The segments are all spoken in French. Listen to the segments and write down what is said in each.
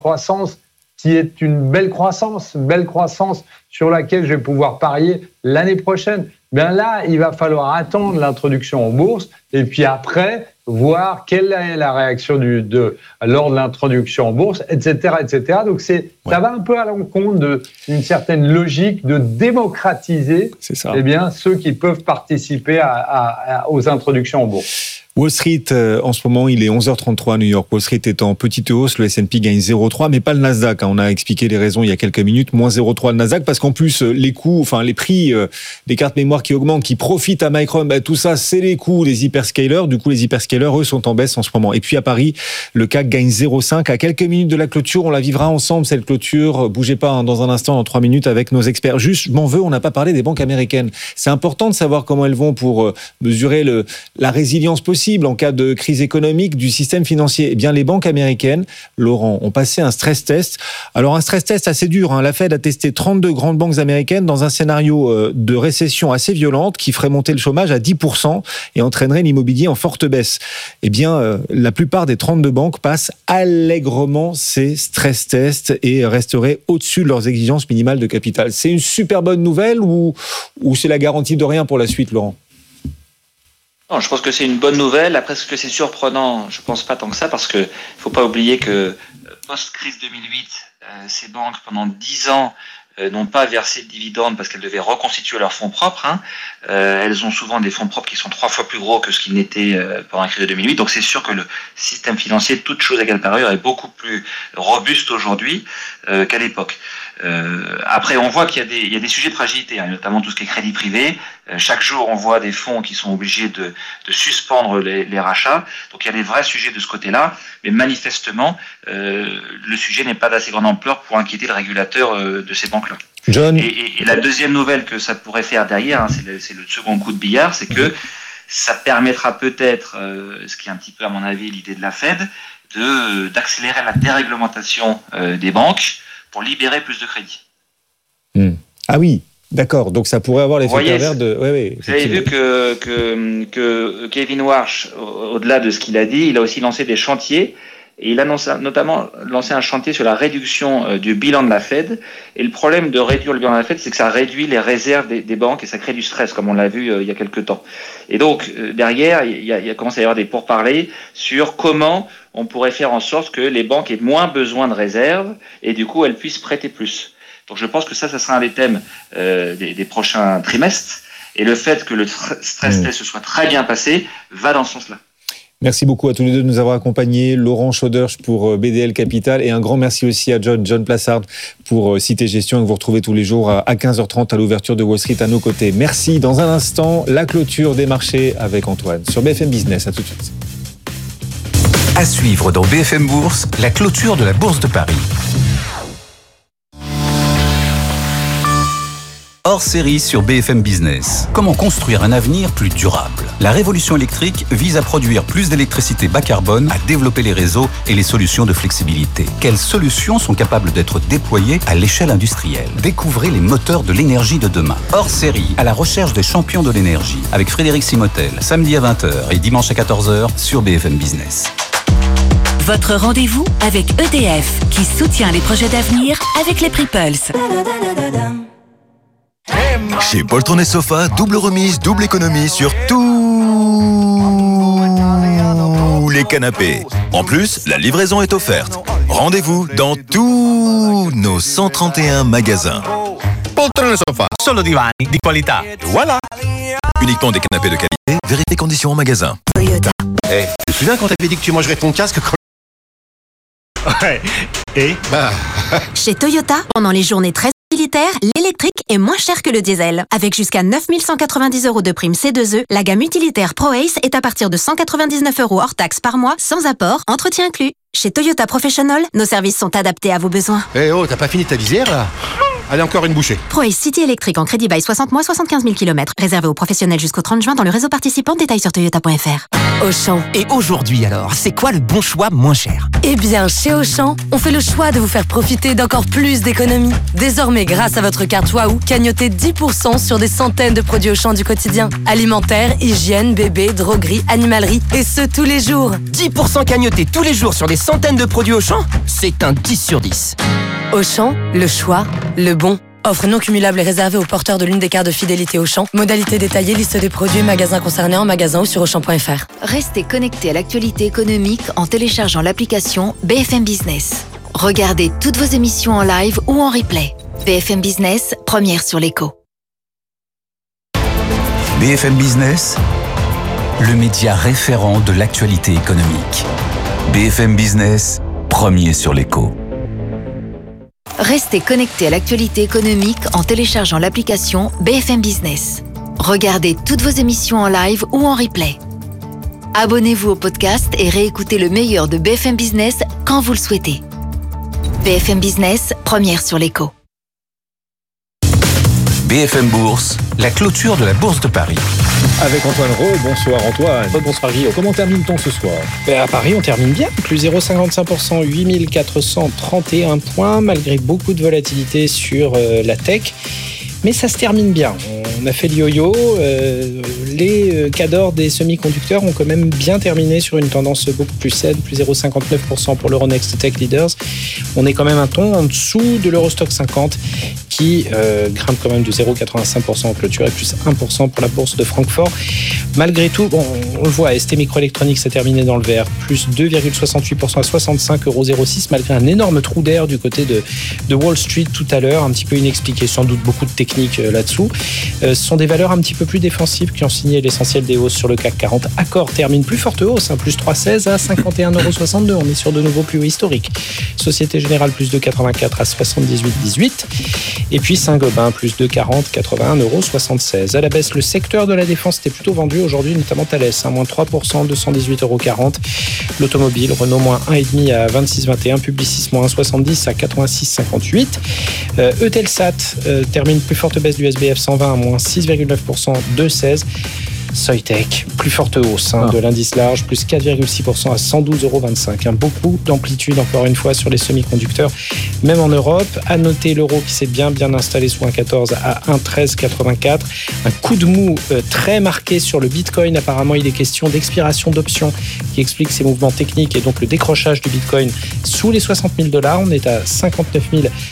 croissance qui est une belle croissance sur laquelle je vais pouvoir parier l'année prochaine. Bien là, il va falloir attendre l'introduction en bourse et puis après voir quelle est la réaction lors de l'introduction en bourse, etc., etc. Donc ça va un peu à l'encontre d'une certaine logique de démocratiser ceux qui peuvent participer aux introductions en bourse. Wall Street, en ce moment, il est 11h33 à New York. Wall Street est en petite hausse, le S&P gagne 0,3, mais pas le Nasdaq. On a expliqué les raisons il y a quelques minutes, moins 0,3 le Nasdaq, parce qu'en plus, les prix des cartes mémoire qui augmentent, qui profitent à Micron, tout ça, c'est les coûts des hyperscalers. Du coup, les hyperscalers, eux, sont en baisse en ce moment. Et puis à Paris, le CAC gagne 0,5 à quelques minutes de la clôture. On la vivra ensemble, cette clôture. Bougez pas dans un instant, dans 3 minutes, avec nos experts. Juste, je m'en veux, on n'a pas parlé des banques américaines. C'est important de savoir comment elles vont pour mesurer la résilience possible en cas de crise économique du système financier. Eh bien, les banques américaines, Laurent, ont passé un stress test. Alors, un stress test assez dur. La Fed a testé 32 grandes banques américaines dans un scénario de récession assez violente qui ferait monter le chômage à 10% et entraînerait l'immobilier en forte baisse. Eh bien, la plupart des 32 banques passent allègrement ces stress tests et resteraient au-dessus de leurs exigences minimales de capital. C'est une super bonne nouvelle ou c'est la garantie de rien pour la suite, Laurent ? Non, je pense que c'est une bonne nouvelle. Après, est-ce que c'est surprenant ? Je pense pas tant que ça, parce que faut pas oublier que post-crise 2008, ces banques, pendant 10 ans, n'ont pas versé de dividendes parce qu'elles devaient reconstituer leurs fonds propres. Elles ont souvent des fonds propres qui sont 3 fois plus gros que ce qu'ils n'étaient pendant la crise de 2008. Donc c'est sûr que le système financier, toute chose égale par ailleurs, est beaucoup plus robuste aujourd'hui qu'à l'époque. Après, on voit qu'il y a des sujets de fragilité, notamment tout ce qui est crédit privé. Chaque jour, on voit des fonds qui sont obligés de suspendre les rachats. Donc, il y a des vrais sujets de ce côté-là. Mais manifestement, le sujet n'est pas d'assez grande ampleur pour inquiéter le régulateur de ces banques-là. John. Et la deuxième nouvelle que ça pourrait faire derrière, c'est le second coup de billard, c'est que ça permettra peut-être, ce qui est un petit peu à mon avis l'idée de la Fed, d'accélérer la déréglementation des banques pour libérer plus de crédit. Ah oui, d'accord. Donc ça pourrait avoir l'effet pervers de... Vous avez vu que Kevin Warsh, au-delà de ce qu'il a dit, il a aussi lancé des chantiers. Et il a notamment lancé un chantier sur la réduction du bilan de la Fed. Et le problème de réduire le bilan de la Fed, c'est que ça réduit les réserves des banques et ça crée du stress, comme on l'a vu il y a quelques temps. Et donc, derrière, il y a commencé à y avoir des pourparlers sur comment on pourrait faire en sorte que les banques aient moins besoin de réserves et du coup, elles puissent prêter plus. Donc, je pense que ça sera un des thèmes des prochains trimestres. Et le fait que le stress test se soit très bien passé va dans ce sens-là. Merci beaucoup à tous les deux de nous avoir accompagnés. Laurent Schaudersch pour BDL Capital et un grand merci aussi à John Plassard pour Cité Gestion que vous retrouvez tous les jours à 15h30 à l'ouverture de Wall Street à nos côtés. Merci. Dans un instant, la clôture des marchés avec Antoine sur BFM Business. À tout de suite. À suivre dans BFM Bourse, la clôture de la Bourse de Paris. Hors série sur BFM Business. Comment construire un avenir plus durable ? La révolution électrique vise à produire plus d'électricité bas carbone, à développer les réseaux et les solutions de flexibilité. Quelles solutions sont capables d'être déployées à l'échelle industrielle ? Découvrez les moteurs de l'énergie de demain. Hors série, à la recherche des champions de l'énergie, avec Frédéric Simotel, samedi à 20h et dimanche à 14h sur BFM Business. Votre rendez-vous avec EDF, qui soutient les projets d'avenir avec les prix Pulse. Chez Poltron et Sofa, double remise, double économie sur tous les canapés. En plus, la livraison est offerte. Rendez-vous dans tous nos 131 magasins. Poltron et Sofa, solo divani di qualità. Voilà. Uniquement des canapés de qualité, vérifiez conditions en magasin. Toyota. Tu te souviens quand t'avais dit que tu mangerais ton casque quand... Ouais. Et Chez Toyota, pendant les journées très utilitaires, l'électrique est moins cher que le diesel. Avec jusqu'à 9 190 € de prime C2E, la gamme utilitaire ProAce est à partir de 199 € hors taxe par mois, sans apport, entretien inclus. Chez Toyota Professional, nos services sont adaptés à vos besoins. t'as pas fini ta visière là ? Allez, encore une bouchée. ProAce City électrique en crédit bail 60 mois, 75 000 km. Réservé aux professionnels jusqu'au 30 juin dans le réseau participant. Détails sur toyota.fr. Auchan. Et aujourd'hui alors, c'est quoi le bon choix moins cher ? Eh bien, chez Auchan, on fait le choix de vous faire profiter d'encore plus d'économies. Désormais, grâce à votre carte Waouh, cagnotez 10% sur des centaines de produits Auchan du quotidien. Alimentaire, hygiène, bébé, droguerie, animalerie, et ce tous les jours. 10% cagnotés tous les jours sur des centaines de produits Auchan ? C'est un 10 sur 10. Auchan, le choix, le bon. Offre non cumulable et réservée aux porteurs de l'une des cartes de fidélité Auchan. Modalité détaillée, liste des produits et magasins concernés en magasin ou sur Auchan.fr. Restez connectés à l'actualité économique en téléchargeant l'application BFM Business. Regardez toutes vos émissions en live ou en replay. BFM Business, première sur l'écho. BFM Business, le média référent de l'actualité économique. BFM Business, premier sur l'écho. Restez connectés à l'actualité économique en téléchargeant l'application BFM Business. Regardez toutes vos émissions en live ou en replay. Abonnez-vous au podcast et réécoutez le meilleur de BFM Business quand vous le souhaitez. BFM Business, première sur l'écho. BFM Bourse, la clôture de la Bourse de Paris. Avec Antoine Rowe. Bonsoir Antoine. Bonsoir Guillaume. Comment termine-t-on ce soir ? À Paris, on termine bien. Plus 0,55%, 8431 points, malgré beaucoup de volatilité sur la tech. Mais ça se termine bien. On a fait le yo-yo. Les cadors des semi-conducteurs ont quand même bien terminé sur une tendance beaucoup plus saine, plus 0,59% pour l'Euronext Tech Leaders. On est quand même un ton en dessous de l'Eurostock 50 qui grimpe quand même de 0,85% en clôture et plus 1% pour la bourse de Francfort. Malgré tout, bon, on le voit, ST Microelectronics s'est terminé dans le vert, plus 2,68% à 65,06 €, malgré un énorme trou d'air du côté de Wall Street tout à l'heure, un petit peu inexpliqué, sans doute beaucoup de techniques là-dessous. Ce sont des valeurs un petit peu plus défensives qui ont signé l'essentiel des hausses sur le CAC 40. Accor termine plus forte hausse, plus 3,16 à 51,62 €. On est sur de nouveaux plus hauts historiques. Société Générale plus 2,84 à 78,18. Et puis Saint-Gobain plus 2,40, 81,76 €. À la baisse, le secteur de la défense était plutôt vendu aujourd'hui, notamment Thales, moins 3%, 218,40 €. L'automobile, Renault moins 1,5 à 26,21. Publicis moins 1,70 à 86,58. Eutelsat termine plus forte baisse du SBF 120 à moins 6,9%, 2,16. Soitec, plus forte hausse de l'indice large, plus 4,6% à 112,25 €. Beaucoup d'amplitude encore une fois sur les semi-conducteurs, même en Europe. À noter l'euro qui s'est bien installé sous 1,14 à 1,1384. Un coup de mou très marqué sur le Bitcoin. Apparemment, il est question d'expiration d'options qui explique ces mouvements techniques et donc le décrochage du Bitcoin sous les 60 000 $. On est à 59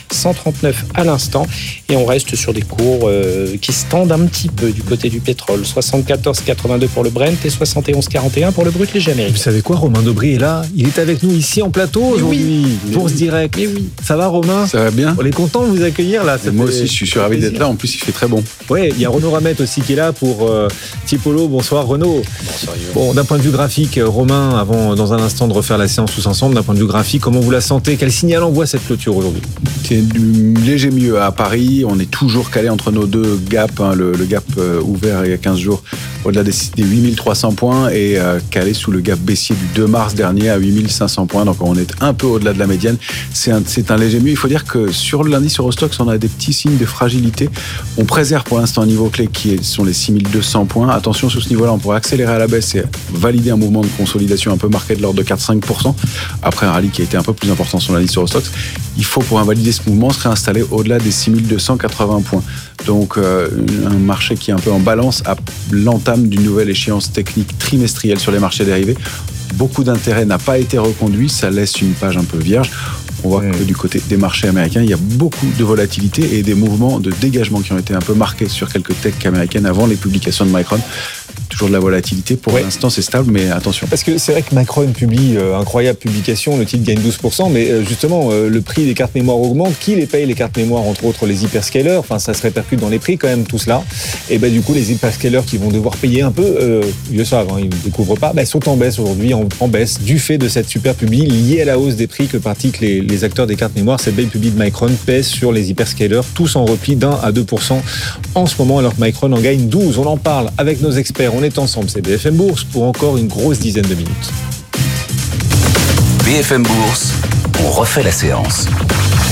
139 à l'instant et on reste sur des cours qui se tendent un petit peu du côté du pétrole. 74,82 pour le Brent et 71,41 pour le brut léger américain. Vous savez quoi, Romain Dobry est là. Il est avec nous ici en plateau aujourd'hui. Bourse Direct. Oui. Ça va, Romain ? Ça va bien. On est content de vous accueillir là. Moi aussi, je suis ravi d'être là. En plus, il fait très bon. Oui, il y a Renaud Ramette aussi qui est là pour Tipolo. Bonsoir Renaud. Bonsoir Yves. Bon, d'un point de vue graphique, Romain, avant dans un instant de refaire la séance tous ensemble, d'un point de vue graphique, comment vous la sentez ? Quel signal envoie cette clôture aujourd'hui ? C'est du léger mieux à Paris. On est toujours calé entre nos deux gaps. Le gap ouvert il y a 15 jours au-delà des 8300 points et calé sous le gap baissier du 2 mars dernier à 8500 points. Donc on est un peu au-delà de la médiane. C'est un léger mieux. Il faut dire que sur l'indice Eurostoxx, on a des petits signes de fragilité. On préserve pour l'instant un niveau clé qui sont les 6200 points. Attention, sous ce niveau-là, on pourrait accélérer à la baisse et valider un mouvement de consolidation un peu marqué de l'ordre de 4-5%. Après un rallye qui a été un peu plus important sur l'indice Eurostoxx, il faut pour invalider ce mouvement se réinstaller au-delà des 6280 points. Donc un marché qui est un peu en balance à l'entame d'une nouvelle échéance technique trimestrielle sur les marchés dérivés. Beaucoup d'intérêt n'a pas été reconduit, ça laisse une page un peu vierge. On voit que du côté des marchés américains, il y a beaucoup de volatilité et des mouvements de dégagement qui ont été un peu marqués sur quelques techs américaines avant les publications de Micron. Toujours de la volatilité. Pour l'instant, c'est stable, mais attention. Parce que c'est vrai que Micron publie incroyable publication, le titre gagne 12%, mais justement, le prix des cartes mémoire augmente. Qui les paye, les cartes mémoire, entre autres les hyperscalers ? Enfin, ça se répercute dans les prix quand même, tout cela. Et du coup, les hyperscalers qui vont devoir payer un peu, ils le savent, ils ne découvrent pas, sont en baisse aujourd'hui, en baisse, du fait de cette super publi liée à la hausse des prix que pratiquent les acteurs des cartes mémoire. Cette belle publi de Micron pèse sur les hyperscalers, tous en repli d'1 à 2% en ce moment, alors que Micron en gagne 12. On en parle avec nos experts. On est ensemble, c'est BFM Bourse pour encore une grosse dizaine de minutes. BFM Bourse, on refait la séance.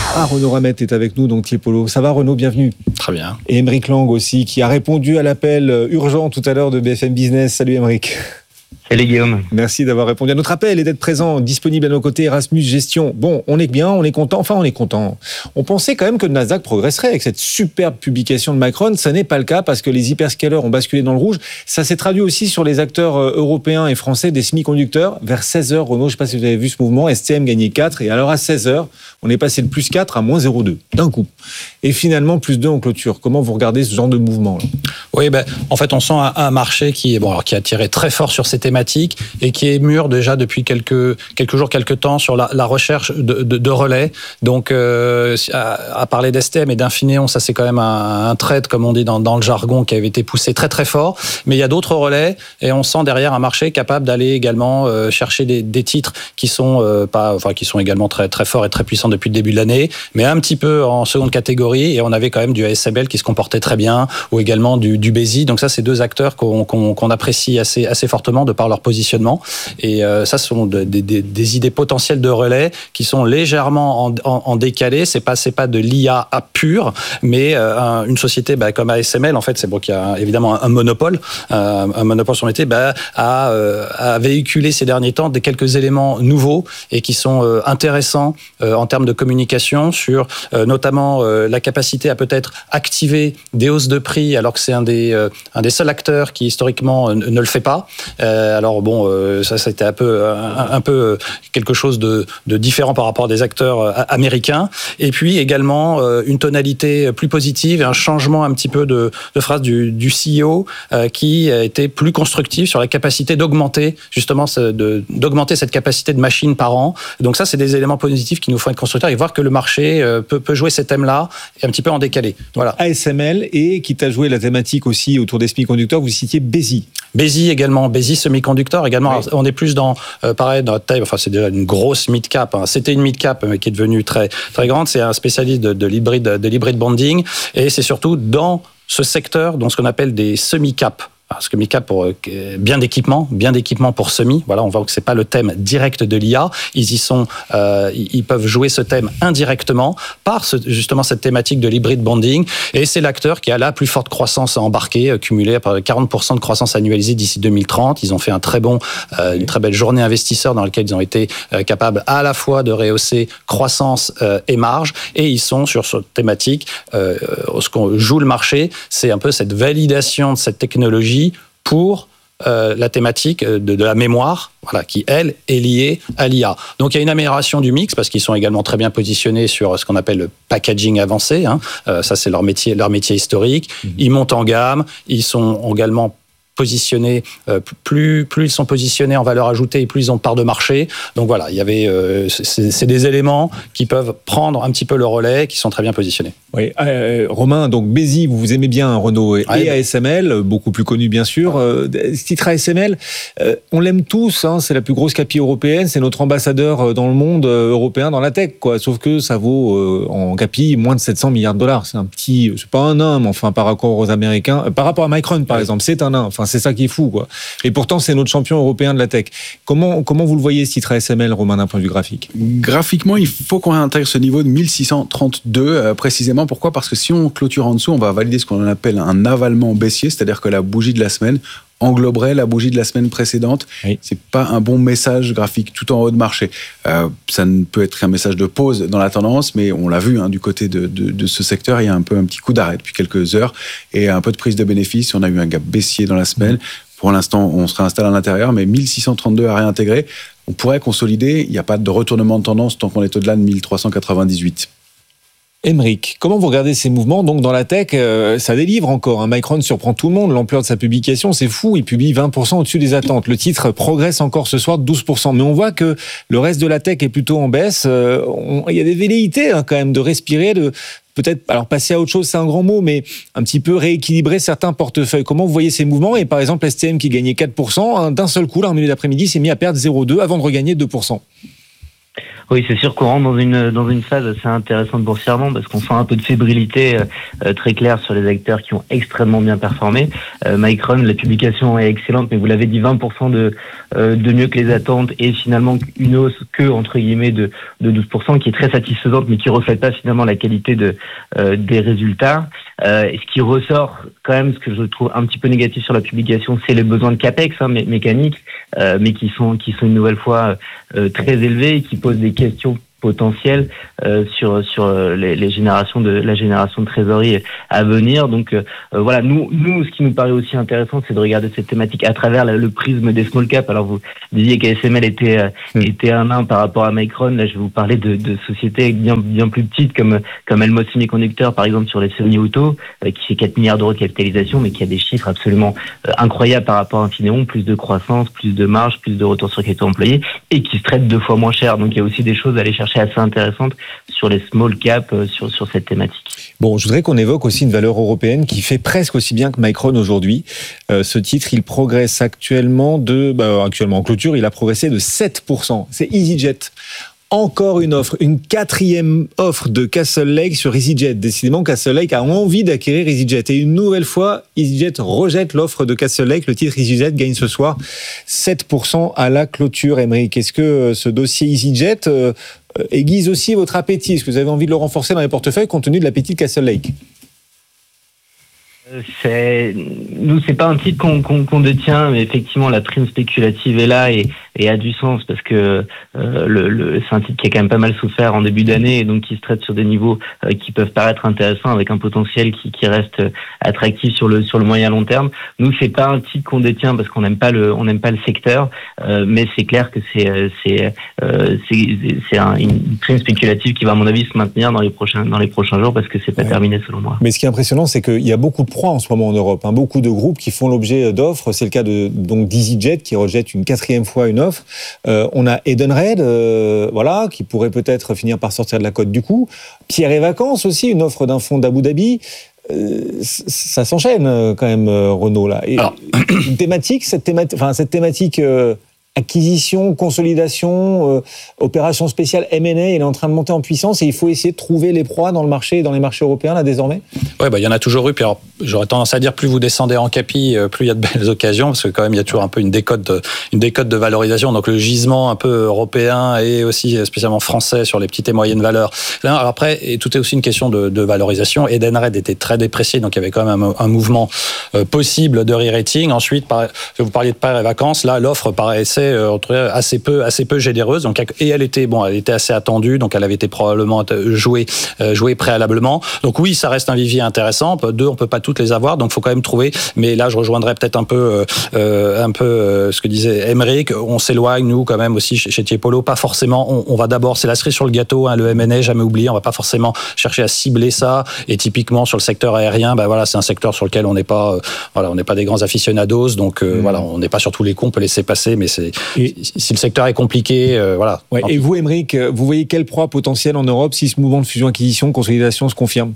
Renaud Ramette est avec nous, donc Tiepolo. Ça va Renaud, bienvenue. Très bien. Et Aymeric Lang aussi, qui a répondu à l'appel urgent tout à l'heure de BFM Business. Salut Aymeric. Salut Guillaume. Merci d'avoir répondu à notre appel et d'être présent, disponible à nos côtés, Erasmus Gestion. Bon, on est bien, on est content, enfin on est content. On pensait quand même que le Nasdaq progresserait avec cette superbe publication de Micron. Ça n'est pas le cas parce que les hyperscalers ont basculé dans le rouge. Ça s'est traduit aussi sur les acteurs européens et français des semi-conducteurs. Vers 16h, Renaud, je ne sais pas si vous avez vu ce mouvement, STM gagnait 4 et alors à 16h, on est passé de plus 4 à moins 0,2 d'un coup. Et finalement, plus 2 en clôture. Comment vous regardez ce genre de mouvement là ? Oui, en fait, on sent un marché qui a tiré très fort sur ces thématiques et qui est mûr déjà depuis quelques jours, quelques temps sur la recherche de relais. Donc, à parler d'STM et d'Infineon, ça c'est quand même un trade, comme on dit dans le jargon, qui avait été poussé très très fort. Mais il y a d'autres relais et on sent derrière un marché capable d'aller également chercher des titres qui sont qui sont également très très forts et très puissants depuis le début de l'année, mais un petit peu en seconde catégorie. Et on avait quand même du ASML qui se comportait très bien, ou également du BESI. Donc ça, c'est deux acteurs qu'on apprécie assez fortement de par leur positionnement. Et ça, ce sont des idées potentielles de relais qui sont légèrement en décalé. C'est pas de l'IA pure, mais une société comme ASML, en fait, c'est qu'il y a évidemment un monopole sur le métier, a véhiculé ces derniers temps quelques éléments nouveaux et qui sont intéressants en termes de communication sur notamment la capacité à peut-être activer des hausses de prix alors que c'est un des seuls acteurs qui historiquement ne le fait pas. Alors ça c'était un peu quelque chose de différent par rapport à des acteurs américains. Et puis également une tonalité plus positive et un changement un petit peu de phrase du CEO qui a été plus constructif sur la capacité d'augmenter justement d'augmenter cette capacité de machine par an. Donc ça, c'est des éléments positifs qui nous font être constructeurs et voir que le marché peut jouer ces thèmes-là et un petit peu en décalé. Voilà. ASML et quitte à jouer la thématique aussi autour des semi-conducteurs, vous citiez BESI. BESI également, BESI semi-conducteur également. Oui. On est plus dans pareil dans la taille. Enfin, c'est déjà une grosse mid-cap. C'était une mid-cap mais qui est devenue très très grande. C'est un spécialiste de l'hybrid bonding et c'est surtout dans ce secteur, dans ce qu'on appelle des semi-cap. Parce que mid-cap pour bien d'équipement pour semi. Voilà, on voit que c'est pas le thème direct de l'IA. Ils peuvent jouer ce thème indirectement par justement cette thématique de l'hybrid bonding. Et c'est l'acteur qui a la plus forte croissance à embarquer, cumulée à 40% de croissance annualisée d'ici 2030. Ils ont fait une très belle journée investisseur dans laquelle ils ont été capables à la fois de rehausser croissance et marge. Et ils sont sur cette thématique. Ce qu'on joue le marché, c'est un peu cette validation de cette technologie pour la thématique de la mémoire, voilà, qui, elle, est liée à l'IA. Donc, il y a une amélioration du mix, parce qu'ils sont également très bien positionnés sur ce qu'on appelle le packaging avancé. Ça, c'est leur métier historique. Ils montent en gamme. Ils sont également positionnés, plus ils sont positionnés en valeur ajoutée et plus ils ont de part de marché. Donc voilà, il y avait c'est des éléments qui peuvent prendre un petit peu le relais, qui sont très bien positionnés. Oui, Romain, donc BESI, vous aimez bien Renaud et ASML, beaucoup plus connu bien sûr. Ce titre ASML, on l'aime tous, c'est la plus grosse capi européenne, c'est notre ambassadeur dans le monde européen dans la tech, quoi. Sauf que ça vaut en capi moins de 700 milliards de dollars. C'est pas un nain, mais enfin par rapport aux Américains, par rapport à Micron par exemple, c'est un nain. Enfin, c'est ça qui est fou, quoi. Et pourtant, c'est notre champion européen de la tech. Comment vous le voyez, ce titre ASML, Romain, d'un point de vue graphique ? Graphiquement, il faut qu'on intègre ce niveau de 1632, précisément. Pourquoi ? Parce que si on clôture en dessous, on va valider ce qu'on appelle un avalement baissier, c'est-à-dire que la bougie de la semaine engloberait la bougie de la semaine précédente. Oui. C'est pas un bon message graphique tout en haut de marché. Ça ne peut être qu'un message de pause dans la tendance, mais on l'a vu du côté de ce secteur, il y a un petit coup d'arrêt depuis quelques heures et un peu de prise de bénéfice. On a eu un gap baissier dans la semaine. Pour l'instant, on se réinstalle à l'intérieur, mais 1632 à réintégrer. On pourrait consolider. Il n'y a pas de retournement de tendance tant qu'on est au-delà de 1398. Aymeric, comment vous regardez ces mouvements ? Donc dans la tech, ça délivre encore. Micron surprend tout le monde. L'ampleur de sa publication, c'est fou. Il publie 20% au-dessus des attentes. Le titre progresse encore ce soir de 12%. Mais on voit que le reste de la tech est plutôt en baisse. Il y a des velléités quand même de respirer, de peut-être, alors passer à autre chose, c'est un grand mot, mais un petit peu rééquilibrer certains portefeuilles. Comment vous voyez ces mouvements ? Et par exemple, STM qui gagnait 4%, d'un seul coup, là, en milieu d'après-midi, s'est mis à perdre 0,2 avant de regagner 2%. Oui, c'est sûr qu'on rentre dans une phase assez intéressante boursièrement parce qu'on sent un peu de fébrilité très claire sur les acteurs qui ont extrêmement bien performé. Micron, la publication est excellente, mais vous l'avez dit, 20% de mieux que les attentes et finalement une hausse entre guillemets de 12%, qui est très satisfaisante, mais qui reflète pas finalement la qualité des résultats. Ce qui ressort quand même, ce que je trouve un petit peu négatif sur la publication, c'est les besoins de capex mécaniques, mais qui sont une nouvelle fois très élevés et qui posent des questions potentielles sur la génération de trésorerie à venir. Donc voilà, nous ce qui nous paraît aussi intéressant, c'est de regarder cette thématique à travers le prisme des small caps. Alors vous disiez qu'ASML était un nain par rapport à Micron. Là, je vais vous parler de sociétés bien plus petites comme Elmos Semiconductor, par exemple, sur les semi-auto, qui fait 4 milliards d'euros de capitalisation, mais qui a des chiffres absolument incroyables par rapport à Infineon, plus de croissance, plus de marge, plus de retour sur capital employé, et qui se traite 2 fois moins cher. Donc il y a aussi des choses à aller chercher assez intéressantes sur les small caps sur cette thématique. Bon, je voudrais qu'on évoque aussi une valeur européenne qui fait presque aussi bien que Micron aujourd'hui. Ce titre, il progresse actuellement en clôture, il a progressé de 7%. C'est EasyJet. Encore une offre, une 4e offre de Castle Lake sur EasyJet. Décidément, Castle Lake a envie d'acquérir EasyJet. Et une nouvelle fois, EasyJet rejette l'offre de Castle Lake. Le titre EasyJet gagne ce soir 7% à la clôture. Aymeric, est-ce que ce dossier EasyJet aiguise aussi votre appétit? Est-ce que vous avez envie de le renforcer dans les portefeuilles compte tenu de l'appétit de Castle Lake? Nous, c'est pas un titre qu'on détient, mais effectivement, la prime spéculative est là et a du sens parce que c'est un titre qui a quand même pas mal souffert en début d'année et donc qui se traite sur des niveaux qui peuvent paraître intéressants avec un potentiel qui reste attractif sur le moyen long terme. Nous, c'est pas un titre qu'on détient parce qu'on n'aime pas le secteur, mais c'est clair que c'est une prime spéculative qui va à mon avis se maintenir dans les prochains jours parce que c'est pas terminé selon moi. Mais ce qui est impressionnant, c'est qu'il y a beaucoup de en ce moment en Europe, beaucoup de groupes qui font l'objet d'offres. C'est le cas d'EasyJet qui rejette une 4e fois une offre. On a Edenred, qui pourrait peut-être finir par sortir de la cote du coup. Pierre et Vacances aussi, une offre d'un fonds d'Abu Dhabi. Ça s'enchaîne quand même, Renaud là. Et une thématique, cette thématique acquisition, consolidation, opération spéciale M&A, elle est en train de monter en puissance et il faut essayer de trouver les proies dans les marchés européens là désormais. Ouais, il y en a toujours eu. Puis alors, j'aurais tendance à dire plus vous descendez en capi, plus il y a de belles occasions parce que quand même il y a toujours un peu une décote de valorisation. Donc le gisement un peu européen et aussi spécialement français sur les petites et moyennes valeurs. Alors après, et tout est aussi une question de valorisation. Edenred était très déprécié, donc il y avait quand même un mouvement possible de re-rating. Ensuite, vous parliez de Pierre et Vacances. Là, l'offre paraissait assez peu généreuse. Donc, et elle était assez attendue, donc elle avait été probablement jouée préalablement. Donc oui, ça reste un vivier intéressant. On peut pas toutes les avoir, donc faut quand même trouver. Mais là, je rejoindrais peut-être un peu ce que disait Aymeric. On s'éloigne nous quand même aussi chez Tiepolo. Pas forcément. On va d'abord, c'est la cerise sur le gâteau. Le M&A, jamais oublié. On va pas forcément chercher à cibler ça. Et typiquement sur le secteur aérien, c'est un secteur sur lequel on n'est pas des grands aficionados. Donc on n'est pas sur tous les coups. On peut laisser passer, mais si le secteur est compliqué, voilà. Ouais, et vous, Aymeric, vous voyez quelle proie potentielle en Europe si ce mouvement de fusion-acquisition, consolidation se confirme?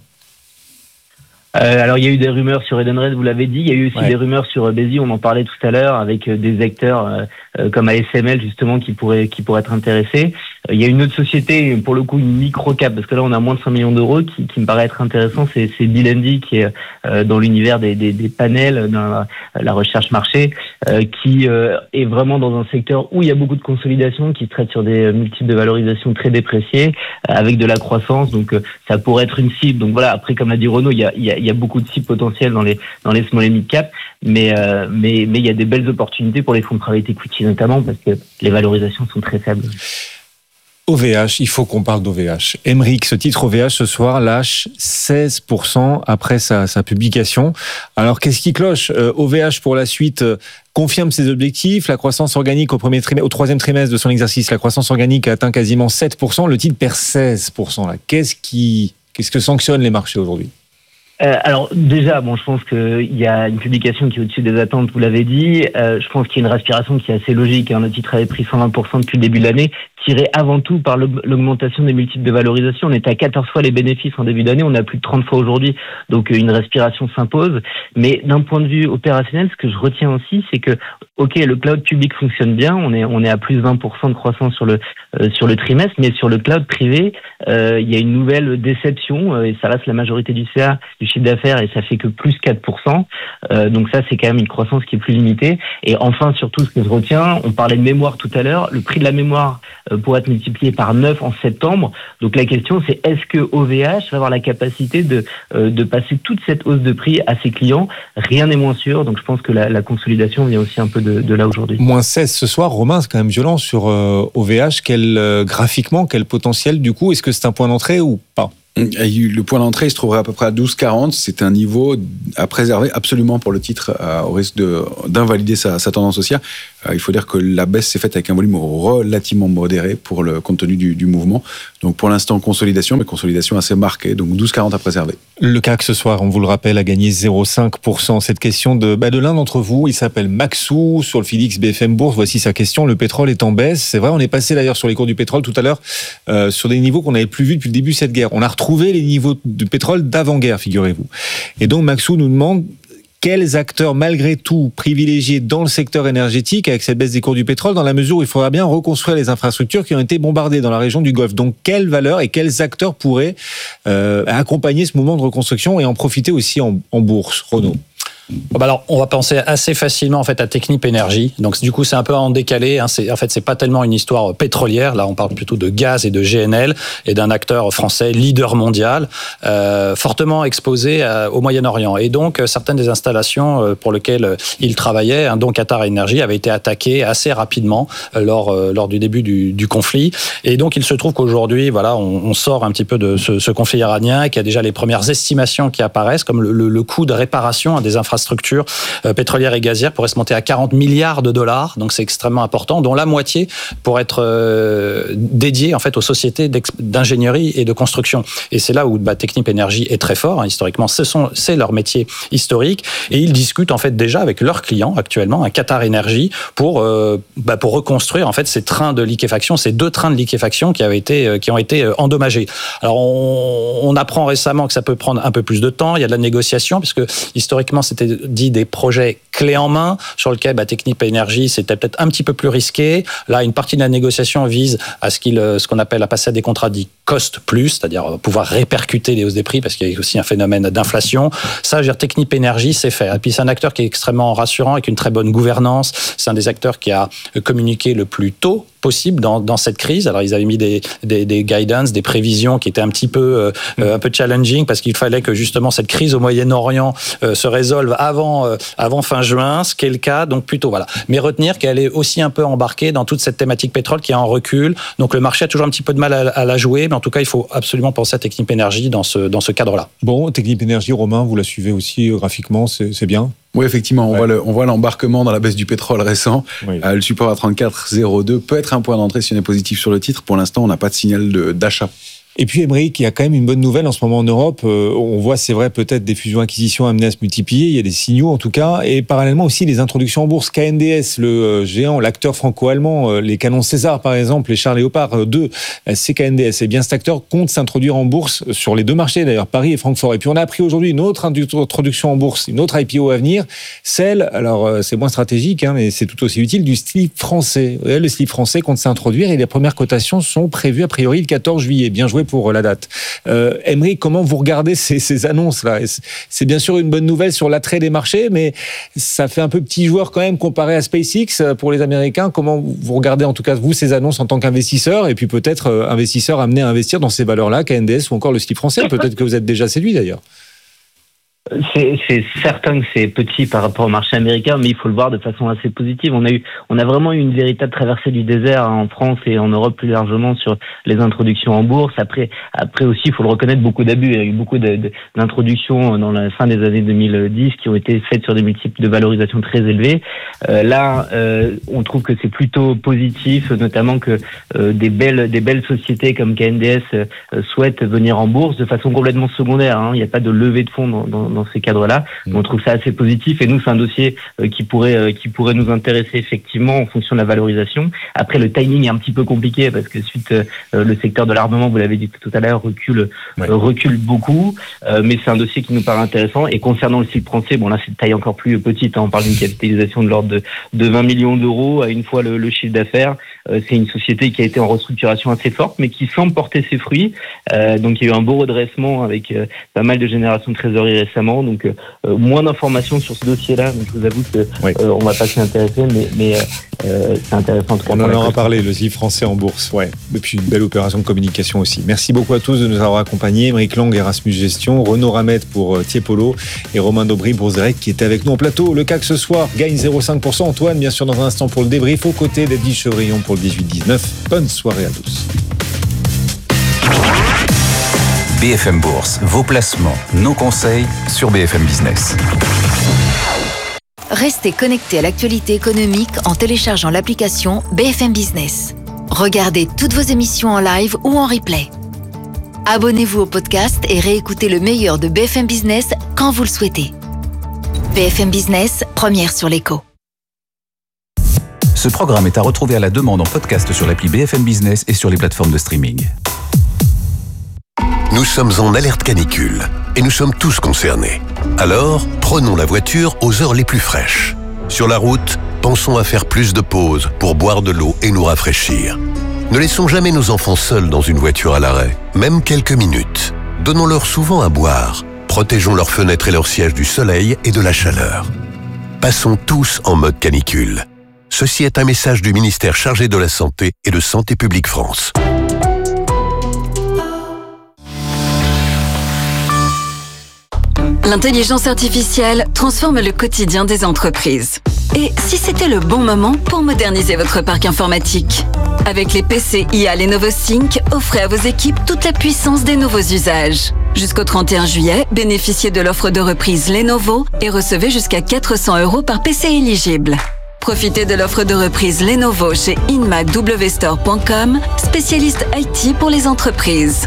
Alors il y a eu des rumeurs sur Edenred, vous l'avez dit. Il y a eu aussi des rumeurs sur Besi, on en parlait tout à l'heure, avec des acteurs comme ASML justement qui pourraient être intéressés. Il y a une autre société, pour le coup une micro-cap, parce que là on a moins de 5 millions d'euros, qui me paraît être intéressant, c'est Bilendi, qui est dans l'univers des panels, dans la recherche marché, qui est vraiment dans un secteur où il y a beaucoup de consolidation, qui se traite sur des multiples de valorisation très dépréciés, avec de la croissance, donc ça pourrait être une cible. Donc voilà, après comme l'a dit Renaud, il y a beaucoup de cibles potentielles dans les small et mid cap, mais il y a des belles opportunités pour les fonds de private equity notamment, parce que les valorisations sont très faibles. OVH, il faut qu'on parle d'OVH. Aymeric, ce titre OVH ce soir lâche 16% après sa publication. Alors qu'est-ce qui cloche? OVH pour la suite confirme ses objectifs. La croissance organique au troisième trimestre de son exercice, la croissance organique a atteint quasiment 7%. Le titre perd 16%. Là. Qu'est-ce que sanctionnent les marchés aujourd'hui? Alors déjà, je pense qu'il y a une publication qui est au-dessus des attentes, vous l'avez dit. Je pense qu'il y a une respiration qui est assez logique. Le titre avait pris 120% depuis le début de l'année, tiré avant tout par l'augmentation des multiples de valorisation. On était à 14 fois les bénéfices en début d'année, on a plus de 30 fois aujourd'hui, donc une respiration s'impose. Mais d'un point de vue opérationnel, ce que je retiens aussi, c'est que Ok, le cloud public fonctionne bien, on est à plus de 20% de croissance sur le trimestre, mais sur le cloud privé, il y a une nouvelle déception, et ça reste la majorité du CA, du chiffre d'affaires, et ça fait que plus 4%. Donc ça, c'est quand même une croissance qui est plus limitée. Et enfin, surtout, ce que je retiens, on parlait de mémoire tout à l'heure, le prix de la mémoire pourrait être multiplié par 9 en septembre. Donc la question, c'est est-ce que OVH va avoir la capacité de passer toute cette hausse de prix à ses clients? Rien n'est moins sûr, donc je pense que la consolidation vient aussi un peu de là aujourd'hui. Moins 16 ce soir, Romain, c'est quand même violent sur OVH. Graphiquement, quel potentiel du coup? Est-ce que c'est un point d'entrée ou pas? Le point d'entrée, il se trouverait à peu près à 12,40. C'est un niveau à préserver absolument pour le titre, au risque d'invalider sa tendance haussière. Il faut dire que la baisse s'est faite avec un volume relativement modéré pour le compte tenu du mouvement. Donc pour l'instant, consolidation, mais consolidation assez marquée. Donc 12,40 à préserver. Le CAC ce soir, on vous le rappelle, a gagné 0,5%. Cette question de l'un d'entre vous, il s'appelle Maxou, sur le Fidix BFM Bourse. Voici sa question. Le pétrole est en baisse. C'est vrai, on est passé d'ailleurs sur les cours du pétrole tout à l'heure sur des niveaux qu'on n'avait plus vus depuis le début de cette guerre. On a retrouvé les niveaux du pétrole d'avant-guerre, figurez-vous. Et donc Maxou nous demande quels acteurs, malgré tout, privilégiés dans le secteur énergétique avec cette baisse des cours du pétrole, dans la mesure où il faudra bien reconstruire les infrastructures qui ont été bombardées dans la région du Golfe. Donc, quelles valeurs et quels acteurs pourraient accompagner ce mouvement de reconstruction et en profiter aussi en bourse, Renaud? Alors, on va penser assez facilement en fait à Technip Energies. Donc, du coup, c'est un peu en décalé. C'est pas tellement une histoire pétrolière. Là, on parle plutôt de gaz et de GNL et d'un acteur français leader mondial, fortement exposé au Moyen-Orient. Et donc, certaines des installations pour lesquelles il travaillait, dont Qatar Energy, avaient été attaquées assez rapidement lors du début du conflit. Et donc, il se trouve qu'aujourd'hui, voilà, on sort un petit peu de ce conflit iranien et qu'il y a déjà les premières estimations qui apparaissent, comme le coût de réparation des infrastructures pétrolières et gazières pourrait se monter à 40 milliards de dollars, donc c'est extrêmement important, dont la moitié pour être dédiée en fait aux sociétés d'ingénierie et de construction. Et c'est là où Technip Energies est très fort, historiquement, c'est leur métier historique, et ils discutent en fait déjà avec leurs clients actuellement, Qatar Energy, pour reconstruire en fait ces trains de liquéfaction, ces 2 trains de liquéfaction qui ont été endommagés. Alors on apprend récemment que ça peut prendre un peu plus de temps, il y a de la négociation, puisque historiquement c'était dit des projets clés en main sur lesquels Technip Energies c'était peut-être un petit peu plus risqué. Là, une partie de la négociation vise à ce qu'on appelle à passer à des contrats dits cost plus, c'est-à-dire pouvoir répercuter les hausses des prix parce qu'il y a aussi un phénomène d'inflation. Ça, Technip Energies, c'est fait. Et puis c'est un acteur qui est extrêmement rassurant avec une très bonne gouvernance. C'est un des acteurs qui a communiqué le plus tôt possible dans cette crise. Alors ils avaient mis des guidance, des prévisions qui étaient un peu challenging parce qu'il fallait que justement cette crise au Moyen-Orient se résolve avant fin juin, ce qui est le cas, donc plutôt voilà. Mais retenir qu'elle est aussi un peu embarquée dans toute cette thématique pétrole qui est en recul. Donc le marché a toujours un petit peu de mal à la jouer, mais en tout cas il faut absolument penser à Technip Energies dans ce cadre-là. Bon, Technip Energies, Romain, vous la suivez aussi graphiquement, c'est bien. Oui, effectivement, on voit l'embarquement dans la baisse du pétrole récent. Oui. Le support à 34,02 peut être un point d'entrée si on est positif sur le titre. Pour l'instant, on n'a pas de signal d'achat. Et puis, Aymeric, il y a quand même une bonne nouvelle en ce moment en Europe. On voit, c'est vrai, peut-être des fusions-acquisitions amenées à se multiplier. Il y a des signaux, en tout cas. Et parallèlement aussi, les introductions en bourse. KNDS, le géant, l'acteur franco-allemand, les canons César, par exemple, les chars Léopard 2, c'est KNDS. Et bien, cet acteur compte s'introduire en bourse sur les 2 marchés, d'ailleurs, Paris et Francfort. Et puis, on a appris aujourd'hui une autre introduction en bourse, une autre IPO à venir. Celle, alors, c'est moins stratégique, mais c'est tout aussi utile, du slip français. Le slip français compte s'introduire et les premières cotations sont prévues, a priori, le 14 juillet. Bien joué pour la date. Aymeric, comment vous regardez ces annonces-là? C'est bien sûr une bonne nouvelle sur l'attrait des marchés, mais ça fait un peu petit joueur quand même comparé à SpaceX pour les Américains. Comment vous regardez en tout cas, vous, ces annonces en tant qu'investisseur et puis peut-être investisseur amené à investir dans ces valeurs-là, KNDS ou encore le slip français? Peut-être que vous êtes déjà séduit d'ailleurs. C'est certain que c'est petit par rapport au marché américain, mais il faut le voir de façon assez positive. On a vraiment eu une véritable traversée du désert en France et en Europe plus largement sur les introductions en bourse. Après aussi, il faut le reconnaître, beaucoup d'abus. Il y a eu beaucoup d'introductions dans la fin des années 2010 qui ont été faites sur des multiples de valorisation très élevés. Là, on trouve que c'est plutôt positif, notamment que des belles sociétés comme KNDS souhaitent venir en bourse de façon complètement secondaire. Il n'y a pas de levée de fonds dans dans ces cadres-là. On trouve ça assez positif et nous, c'est un dossier qui pourrait nous intéresser effectivement en fonction de la valorisation. Après, le timing est un petit peu compliqué parce que suite le secteur de l'armement, vous l'avez dit tout à l'heure, recule beaucoup, mais c'est un dossier qui nous paraît intéressant. Et concernant le site français, bon là c'est de taille encore plus petite, on parle d'une capitalisation de l'ordre de 20 millions d'euros à une fois le chiffre d'affaires. C'est une société qui a été en restructuration assez forte, mais qui semble porter ses fruits. Donc il y a eu un beau redressement avec pas mal de générations de trésorerie récemment. Donc moins d'informations sur ce dossier-là. Donc je vous avoue que on va pas s'y intéresser, mais c'est intéressant. On en aura parlé, le SIF français en bourse, depuis une belle opération de communication aussi. Merci beaucoup à tous de nous avoir accompagnés. Émeric Lang, Erasmus Gestion, Renaud Ramette pour Tiepolo et Romain Daubry pour Zurich qui était avec nous en plateau. Le CAC ce soir gagne 0,5%. Antoine, bien sûr, dans un instant pour le débrief, aux côtés d'Edwige Chevrillon pour le 18-19. Bonne soirée à tous. BFM Bourse, vos placements, nos conseils sur BFM Business. Restez connectés à l'actualité économique en téléchargeant l'application BFM Business. Regardez toutes vos émissions en live ou en replay. Abonnez-vous au podcast et réécoutez le meilleur de BFM Business quand vous le souhaitez. BFM Business, première sur l'écho. Ce programme est à retrouver à la demande en podcast sur l'appli BFM Business et sur les plateformes de streaming. Nous sommes en alerte canicule et nous sommes tous concernés. Alors, prenons la voiture aux heures les plus fraîches. Sur la route, pensons à faire plus de pauses pour boire de l'eau et nous rafraîchir. Ne laissons jamais nos enfants seuls dans une voiture à l'arrêt, même quelques minutes. Donnons-leur souvent à boire. Protégeons leurs fenêtres et leurs sièges du soleil et de la chaleur. Passons tous en mode canicule. Ceci est un message du ministère chargé de la Santé et de Santé publique France. L'intelligence artificielle transforme le quotidien des entreprises. Et si c'était le bon moment pour moderniser votre parc informatique? Avec les PC IA Lenovo Sync, offrez à vos équipes toute la puissance des nouveaux usages. Jusqu'au 31 juillet, bénéficiez de l'offre de reprise Lenovo et recevez jusqu'à 400 € par PC éligible. Profitez de l'offre de reprise Lenovo chez inmacwstore.com, spécialiste IT pour les entreprises.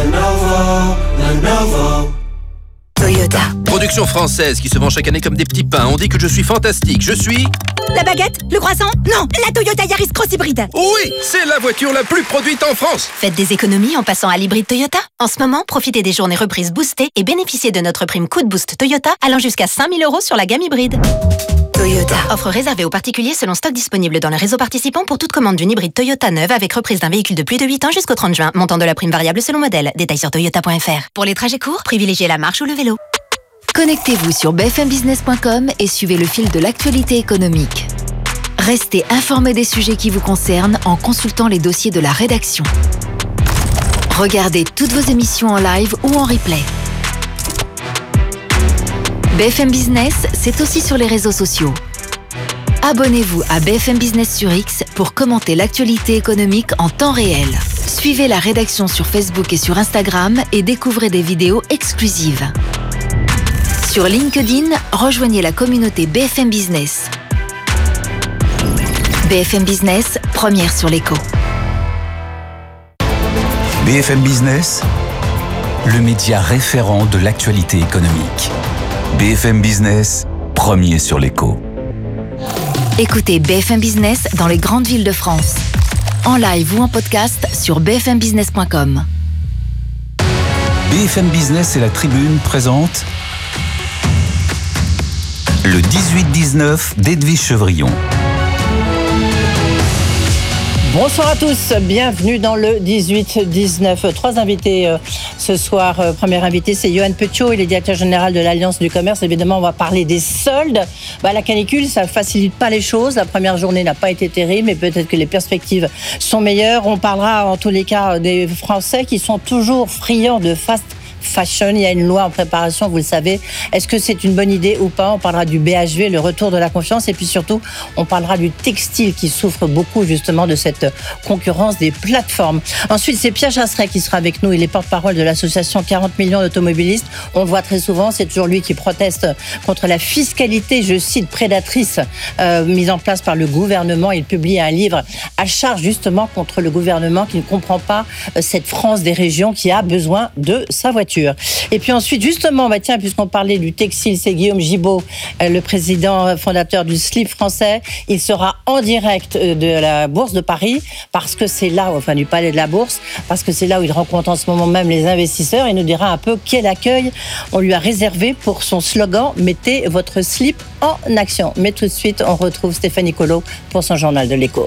Lenovo. Toyota. Production française qui se vend chaque année comme des petits pains. On dit que je suis fantastique. Je suis... La baguette? Le croissant? Non, la Toyota Yaris Cross Hybride. Oui, c'est la voiture la plus produite en France. Faites des économies en passant à l'hybride Toyota. En ce moment, profitez des journées reprises boostées et bénéficiez de notre prime Coup de Boost Toyota allant jusqu'à 5 000 € sur la gamme hybride. Toyota. Offre réservée aux particuliers selon stock disponible dans le réseau participant pour toute commande d'une hybride Toyota neuve avec reprise d'un véhicule de plus de 8 ans jusqu'au 30 juin. Montant de la prime variable selon modèle. Détails sur toyota.fr. Pour les trajets courts, privilégiez la marche ou le vélo. Connectez-vous sur bfmbusiness.com et suivez le fil de l'actualité économique. Restez informés des sujets qui vous concernent en consultant les dossiers de la rédaction. Regardez toutes vos émissions en live ou en replay. BFM Business, c'est aussi sur les réseaux sociaux. Abonnez-vous à BFM Business sur X pour commenter l'actualité économique en temps réel. Suivez la rédaction sur Facebook et sur Instagram et découvrez des vidéos exclusives. Sur LinkedIn, rejoignez la communauté BFM Business. BFM Business, première sur l'écho. BFM Business, le média référent de l'actualité économique. BFM Business, premier sur l'écho. Écoutez BFM Business dans les grandes villes de France. En live ou en podcast sur bfmbusiness.com. BFM Business et la Tribune présentent le 18-19 d'Edwige Chevrillon. Bonsoir à tous, bienvenue dans le 18-19. 3 invités ce soir. Premier invité, c'est Johan Petiot, il est directeur général de l'Alliance du commerce. Évidemment, on va parler des soldes. La canicule, ça ne facilite pas les choses. La première journée n'a pas été terrible, mais peut-être que les perspectives sont meilleures. On parlera en tous les cas des Français qui sont toujours friands de fast fashion. Il y a une loi en préparation, vous le savez. Est-ce que c'est une bonne idée ou pas? On parlera du BHV, le retour de la confiance, et puis surtout, on parlera du textile qui souffre beaucoup justement de cette concurrence des plateformes. Ensuite, c'est Pierre Chasseret qui sera avec nous. Il est porte-parole de l'association 40 millions d'automobilistes. On le voit très souvent, c'est toujours lui qui proteste contre la fiscalité, je cite, prédatrice mise en place par le gouvernement. Il publie un livre à charge justement contre le gouvernement qui ne comprend pas cette France des régions qui a besoin de sa voiture. voitures. Et puis ensuite, justement, tiens, puisqu'on parlait du textile, c'est Guillaume Gibault, le président fondateur du slip français. Il sera en direct de la Bourse de Paris, parce que c'est là, enfin du Palais de la Bourse, parce que c'est là où il rencontre en ce moment même les investisseurs. Il nous dira un peu quel accueil on lui a réservé pour son slogan « Mettez votre slip en action ». Mais tout de suite, on retrouve Stéphanie Colo pour son journal de l'Écho.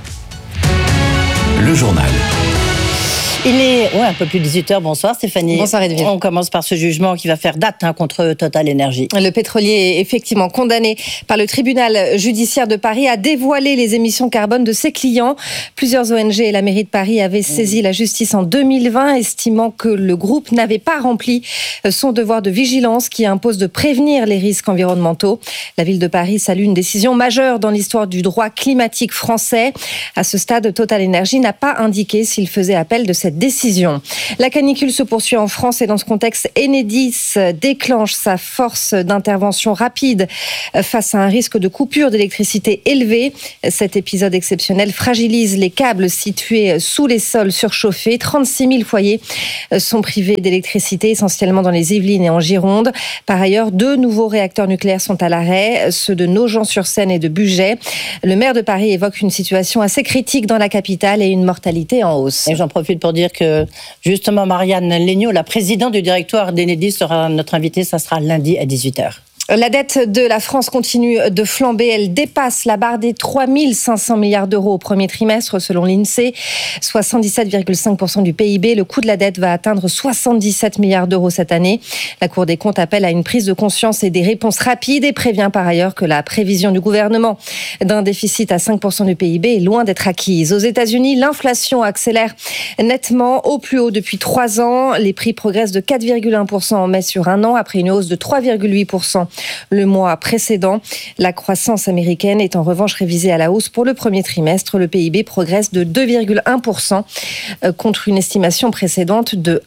Le journal. Il est un peu plus de 18h. Bonsoir Stéphanie. Bonsoir Edwige. On commence par ce jugement qui va faire date contre Total Energy. Le pétrolier est effectivement condamné par le tribunal judiciaire de Paris à dévoiler les émissions carbone de ses clients. Plusieurs ONG et la mairie de Paris avaient saisi la justice en 2020, estimant que le groupe n'avait pas rempli son devoir de vigilance qui impose de prévenir les risques environnementaux. La ville de Paris salue une décision majeure dans l'histoire du droit climatique français. À ce stade, Total Energy n'a pas indiqué s'il faisait appel de cette décision. La canicule se poursuit en France et dans ce contexte, Enedis déclenche sa force d'intervention rapide face à un risque de coupure d'électricité élevé. Cet épisode exceptionnel fragilise les câbles situés sous les sols surchauffés. 36 000 foyers sont privés d'électricité, essentiellement dans les Yvelines et en Gironde. Par ailleurs, 2 nouveaux réacteurs nucléaires sont à l'arrêt, ceux de Nogent-sur-Seine et de Bugey. Le maire de Paris évoque une situation assez critique dans la capitale et une mortalité en hausse. Et j'en profite pour dire que justement Marianne Legnaud, la présidente du directoire d'Enedis, sera notre invitée. Ça sera lundi à 18h. La dette de la France continue de flamber. Elle dépasse la barre des 3 500 milliards d'euros au premier trimestre, selon l'INSEE. 77,5% du PIB. Le coût de la dette va atteindre 77 milliards d'euros cette année. La Cour des comptes appelle à une prise de conscience et des réponses rapides et prévient par ailleurs que la prévision du gouvernement d'un déficit à 5% du PIB est loin d'être acquise. Aux États-Unis, l'inflation accélère nettement au plus haut depuis 3 ans. Les prix progressent de 4,1% en mai sur un an, après une hausse de 3,8% le mois précédent. La croissance américaine est en revanche révisée à la hausse pour le premier trimestre. Le PIB progresse de 2,1% contre une estimation précédente de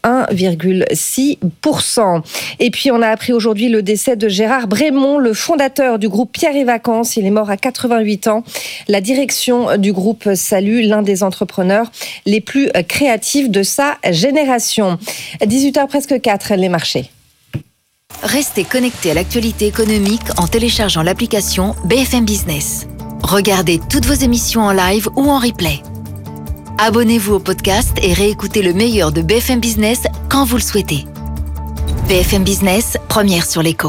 1,6%. Et puis on a appris aujourd'hui le décès de Gérard Brémond, le fondateur du groupe Pierre et Vacances. Il est mort à 88 ans. La direction du groupe salue l'un des entrepreneurs les plus créatifs de sa génération. 18h presque 4, les marchés. Restez connectés à l'actualité économique en téléchargeant l'application BFM Business. Regardez toutes vos émissions en live ou en replay. Abonnez-vous au podcast et réécoutez le meilleur de BFM Business quand vous le souhaitez. BFM Business, première sur l'écho.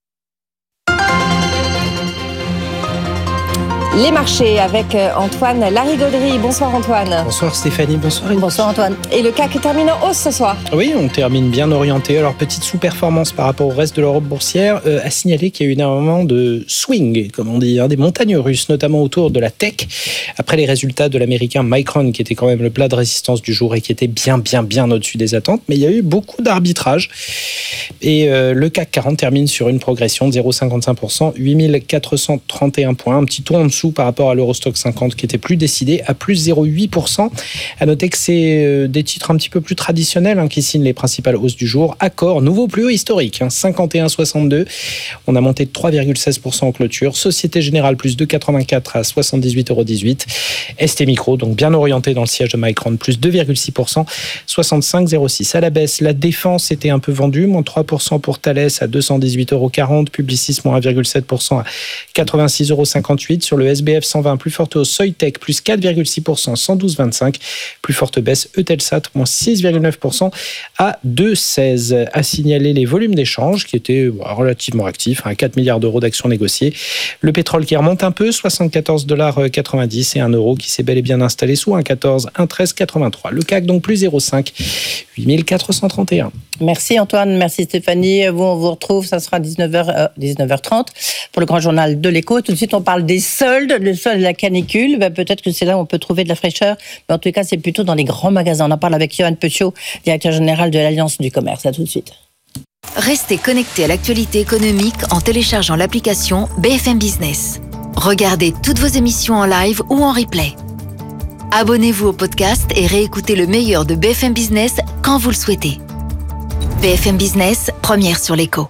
Les marchés avec Antoine Larigauderie. Bonsoir Antoine. Bonsoir Stéphanie, bonsoir. Bonsoir Antoine. Et le CAC termine en hausse ce soir. Oui, on termine bien orienté. Alors, petite sous-performance par rapport au reste de l'Europe boursière. À signaler qu'il y a eu énormément de swing, comme on dit, des montagnes russes, notamment autour de la tech. Après les résultats de l'américain Micron, qui était quand même le plat de résistance du jour et qui était bien au-dessus des attentes. Mais il y a eu beaucoup d'arbitrage. Et le CAC 40 termine sur une progression de 0,55%, 8431 points. Un petit tour en dessous par rapport à l'Eurostock 50 qui était plus décidé à plus 0,8%. À noter que c'est des titres un petit peu plus traditionnels qui signent les principales hausses du jour. Accor, nouveau plus haut historique, 51,62. On a monté de 3,16% en clôture. Société Générale plus 2,84 à 78,18 €. ST Micro, donc bien orienté dans le siège de Micron, plus 2,6%, 65,06. À la baisse, la défense était un peu vendue, moins 3% pour Thales à 218,40 €. Publicis, moins 1,7% à 86,58 €. Sur le SBF 120, plus forte hausse, Soitec, plus 4,6%, 112,25. Plus forte baisse, Eutelsat, moins 6,9% à 2,16. À signaler les volumes d'échange qui étaient relativement actifs, 4 milliards d'euros d'actions négociées. Le pétrole qui remonte un peu, 74,90 $, et un euro qui s'est bel et bien installé sous 1,14, 1,1383. Le CAC donc plus 0,5, 8431. Merci Antoine, merci Stéphanie. On vous retrouve, ça sera 19h30 pour le grand journal de l'Écho. Tout de suite, on parle des soldes, le solde de la canicule. Peut-être que c'est là où on peut trouver de la fraîcheur, mais en tout cas, c'est plutôt dans les grands magasins. On en parle avec Johan Petiot, directeur général de l'Alliance du commerce. À tout de suite. Restez connectés à l'actualité économique en téléchargeant l'application BFM Business. Regardez toutes vos émissions en live ou en replay. Abonnez-vous au podcast et réécoutez le meilleur de BFM Business quand vous le souhaitez. BFM Business, première sur l'écho.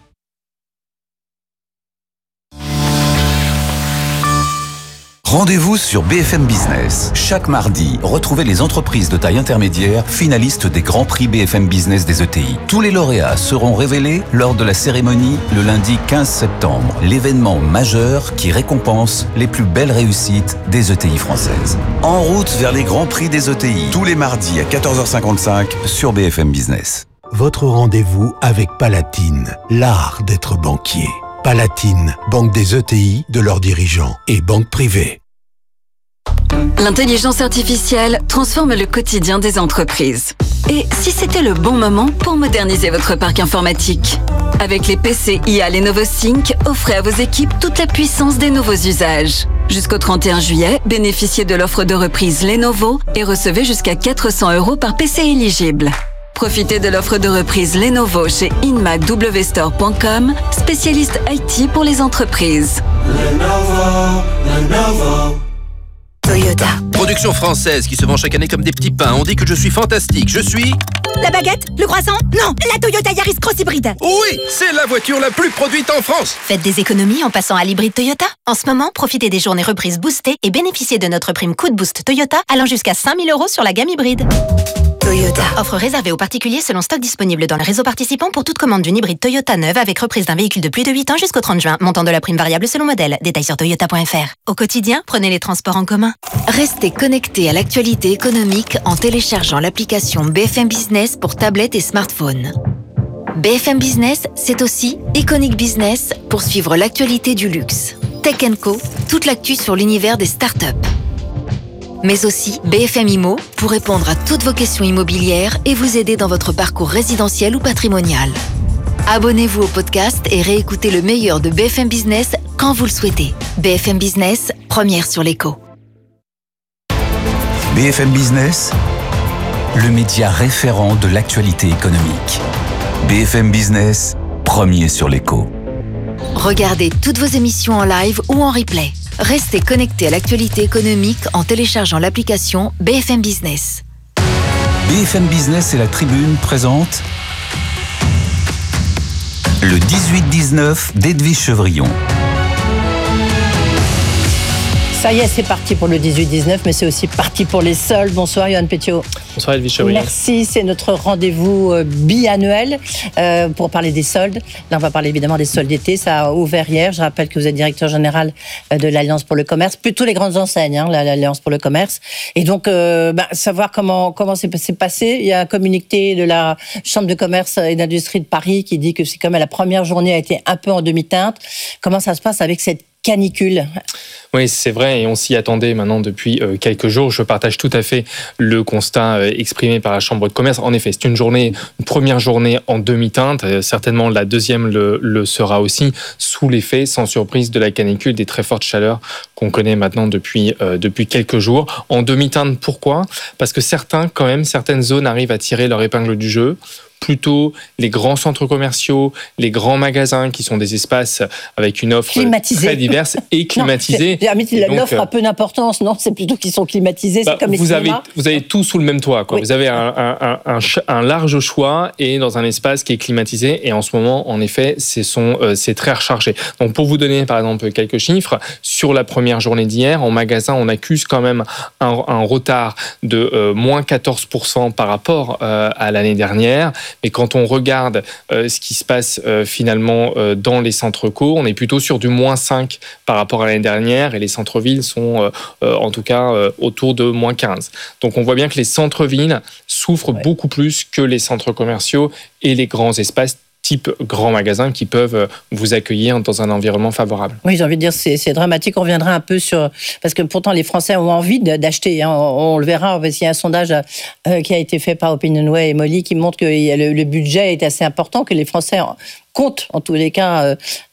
Rendez-vous sur BFM Business. Chaque mardi, retrouvez les entreprises de taille intermédiaire finalistes des Grands Prix BFM Business des ETI. Tous les lauréats seront révélés lors de la cérémonie le lundi 15 septembre. L'événement majeur qui récompense les plus belles réussites des ETI françaises. En route vers les Grands Prix des ETI. Tous les mardis à 14h55 sur BFM Business. Votre rendez-vous avec Palatine, l'art d'être banquier. Palatine, banque des ETI, de leurs dirigeants et banque privée. L'intelligence artificielle transforme le quotidien des entreprises. Et si c'était le bon moment pour moderniser votre parc informatique? Avec les PC IA Lenovo Sync, offrez à vos équipes toute la puissance des nouveaux usages. Jusqu'au 31 juillet, bénéficiez de l'offre de reprise Lenovo et recevez jusqu'à 400 € par PC éligible. Profitez de l'offre de reprise Lenovo chez inmacwstore.com, spécialiste IT pour les entreprises. Lenovo. Toyota. Production française qui se vend chaque année comme des petits pains. On dit que je suis fantastique. Je suis... La baguette? Le croissant? Non, la Toyota Yaris Cross Hybride. Oui, c'est la voiture la plus produite en France. Faites des économies en passant à l'hybride Toyota. En ce moment, profitez des journées reprises boostées et bénéficiez de notre prime coup de boost Toyota allant jusqu'à 5 000 € sur la gamme hybride. Toyota. Offre réservée aux particuliers selon stock disponible dans le réseau participant pour toute commande d'une hybride Toyota neuve avec reprise d'un véhicule de plus de 8 ans jusqu'au 30 juin. Montant de la prime variable selon modèle. Détails sur toyota.fr. Au quotidien, prenez les transports en commun. Restez connectés à l'actualité économique en téléchargeant l'application BFM Business pour tablette et smartphone. BFM Business, c'est aussi Iconic Business pour suivre l'actualité du luxe. Tech & Co, toute l'actu sur l'univers des startups. Mais aussi BFM Immo pour répondre à toutes vos questions immobilières et vous aider dans votre parcours résidentiel ou patrimonial. Abonnez-vous au podcast et réécoutez le meilleur de BFM Business quand vous le souhaitez. BFM Business, première sur l'écho. BFM Business, le média référent de l'actualité économique. BFM Business, premier sur l'écho. Regardez toutes vos émissions en live ou en replay. Restez connectés à l'actualité économique en téléchargeant l'application BFM Business. BFM Business et la Tribune présentent le 18-19 d'Edwige Chevrillon. Ça y est, c'est parti pour le 18-19, mais c'est aussi parti pour les soldes. Bonsoir, Yoann Petiot. Bonsoir, Edwige Chevrillon. Merci, c'est notre rendez-vous biannuel pour parler des soldes. Là, on va parler évidemment des soldes d'été. Ça a ouvert hier. Je rappelle que vous êtes directeur général de l'Alliance pour le commerce, plutôt les grandes enseignes, l'Alliance pour le commerce. Et donc, savoir comment c'est passé. Il y a un communiqué de la Chambre de commerce et d'industrie de Paris qui dit que c'est comme la première journée a été un peu en demi-teinte. Comment ça se passe avec cette canicule? Oui, c'est vrai, et on s'y attendait maintenant depuis quelques jours. Je partage tout à fait le constat exprimé par la Chambre de commerce. En effet, c'est une première journée en demi-teinte. Certainement, la deuxième le sera aussi, sous l'effet, sans surprise, de la canicule, des très fortes chaleurs qu'on connaît maintenant depuis quelques jours. En demi-teinte, pourquoi? Parce que certaines zones arrivent à tirer leur épingle du jeu. Plutôt les grands centres commerciaux, les grands magasins qui sont des espaces avec une offre très diverse et climatisée. L'offre a peu d'importance, non? C'est plutôt qu'ils sont climatisés, c'est comme les cinémas. Vous avez tout sous le même toit, quoi. Oui. Vous avez un large choix et dans un espace qui est climatisé. Et en ce moment, en effet, c'est très rechargé. Donc, pour vous donner, par exemple, quelques chiffres, sur la première journée d'hier, en magasin, on accuse quand même un retard de moins 14% par rapport à l'année dernière. Mais quand on regarde ce qui se passe finalement dans les centres-co, on est plutôt sur du moins 5 par rapport à l'année dernière et les centres-villes sont en tout cas autour de moins 15. Donc on voit bien que les centres-villes souffrent beaucoup plus que les centres commerciaux et les grands espaces type grands magasins qui peuvent vous accueillir dans un environnement favorable. Oui, j'ai envie de dire, c'est dramatique. On reviendra un peu sur... Parce que pourtant, les Français ont envie d'acheter. Hein. On le verra, parce qu'il y a un sondage qui a été fait par Opinionway et Molly qui montre que le budget est assez important, que les Français comptent, en tous les cas,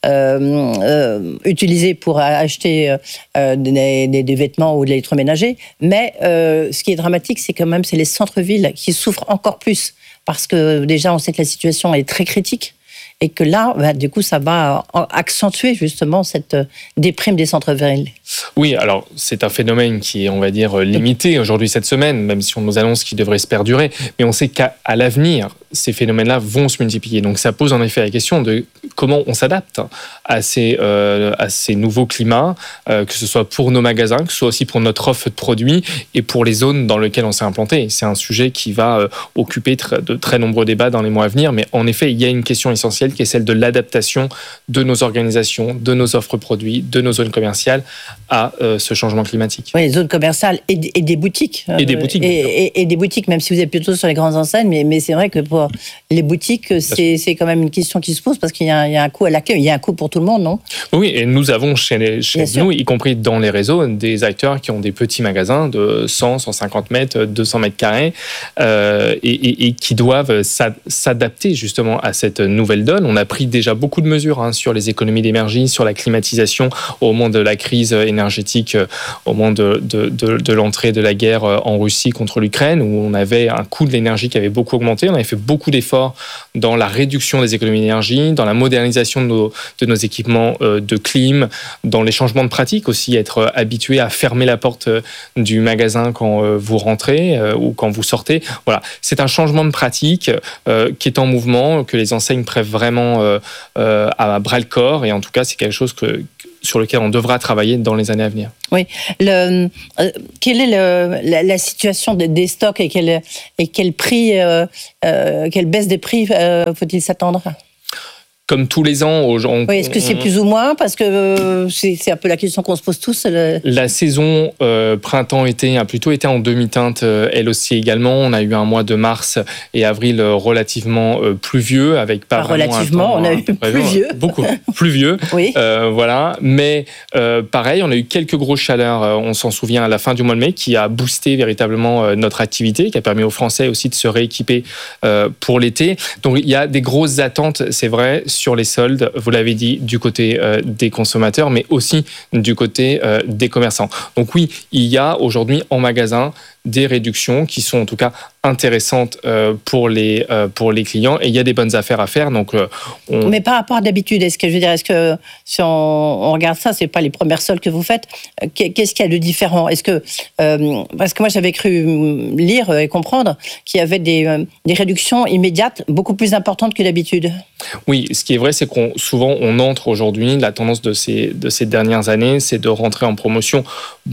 utiliser pour acheter des vêtements ou de l'électroménager. Mais ce qui est dramatique, c'est quand même les centres-villes qui souffrent encore plus. Parce que déjà, on sait que la situation est très critique et que là, du coup, ça va accentuer justement cette déprime des centres-villes. Oui, alors c'est un phénomène qui est, on va dire, limité aujourd'hui cette semaine, même si on nous annonce qu'il devrait se perdurer. Mais on sait qu'à l'avenir, ces phénomènes-là vont se multiplier. Donc ça pose en effet la question de comment on s'adapte à ces nouveaux climats, que ce soit pour nos magasins, que ce soit aussi pour notre offre de produits et pour les zones dans lesquelles on s'est implanté. C'est un sujet qui va occuper de très nombreux débats dans les mois à venir, mais en effet, il y a une question essentielle qui est celle de l'adaptation de nos organisations, de nos offres produits, de nos zones commerciales à ce changement climatique. Oui, les zones commerciales et des boutiques. Et des boutiques. Et des boutiques, même si vous êtes plutôt sur les grandes enseignes, mais c'est vrai que pour les boutiques, c'est quand même une question qui se pose parce qu'il y a un coût à l'accueil, il y a un coût pour tout le monde, non ? Oui, et nous avons chez nous, y compris dans les réseaux, des acteurs qui ont des petits magasins de 100, 150 mètres, 200 mètres carrés et qui doivent s'adapter justement à cette nouvelle donne. On a pris déjà beaucoup de mesures sur les économies d'énergie, sur la climatisation au moment de la crise énergétique, au moment de l'entrée de la guerre en Russie contre l'Ukraine, où on avait un coût de l'énergie qui avait beaucoup augmenté. On avait fait beaucoup d'efforts dans la réduction des économies d'énergie, dans la modernisation de nos équipements de clim, dans les changements de pratiques aussi, être habitué à fermer la porte du magasin quand vous rentrez ou quand vous sortez. Voilà, c'est un changement de pratique qui est en mouvement, que les enseignes prennent vraiment à bras-le-corps, et en tout cas, c'est quelque chose sur lequel on devra travailler dans les années à venir. Oui. Quelle est la situation des stocks et quel prix, quelle baisse des prix faut-il s'attendre ? Comme tous les ans, oui, est-ce que c'est plus ou moins ? Parce que c'est un peu la question qu'on se pose tous. La saison printemps-été a plutôt été en demi-teinte, elle aussi également. On a eu un mois de mars et avril relativement pluvieux, avec pas vraiment relativement, on a eu pluvieux. Beaucoup pluvieux. Oui. Voilà. Mais pareil, on a eu quelques grosses chaleurs, on s'en souvient, à la fin du mois de mai, qui a boosté véritablement notre activité, qui a permis aux Français aussi de se rééquiper pour l'été. Donc il y a des grosses attentes, c'est vrai, sur les soldes, vous l'avez dit, du côté des consommateurs, mais aussi du côté des commerçants. Donc oui, il y a aujourd'hui en magasin des réductions qui sont en tout cas intéressantes pour les clients, et il y a des bonnes affaires à faire. Donc, Mais par rapport à d'habitude, est-ce que si on regarde ça, c'est pas les premières soldes que vous faites, qu'est-ce qu'il y a de différent ? Est-ce que parce que moi j'avais cru lire et comprendre qu'il y avait des réductions immédiates beaucoup plus importantes que d'habitude. Oui, ce qui est vrai, c'est souvent on entre aujourd'hui, la tendance de ces dernières années, c'est de rentrer en promotion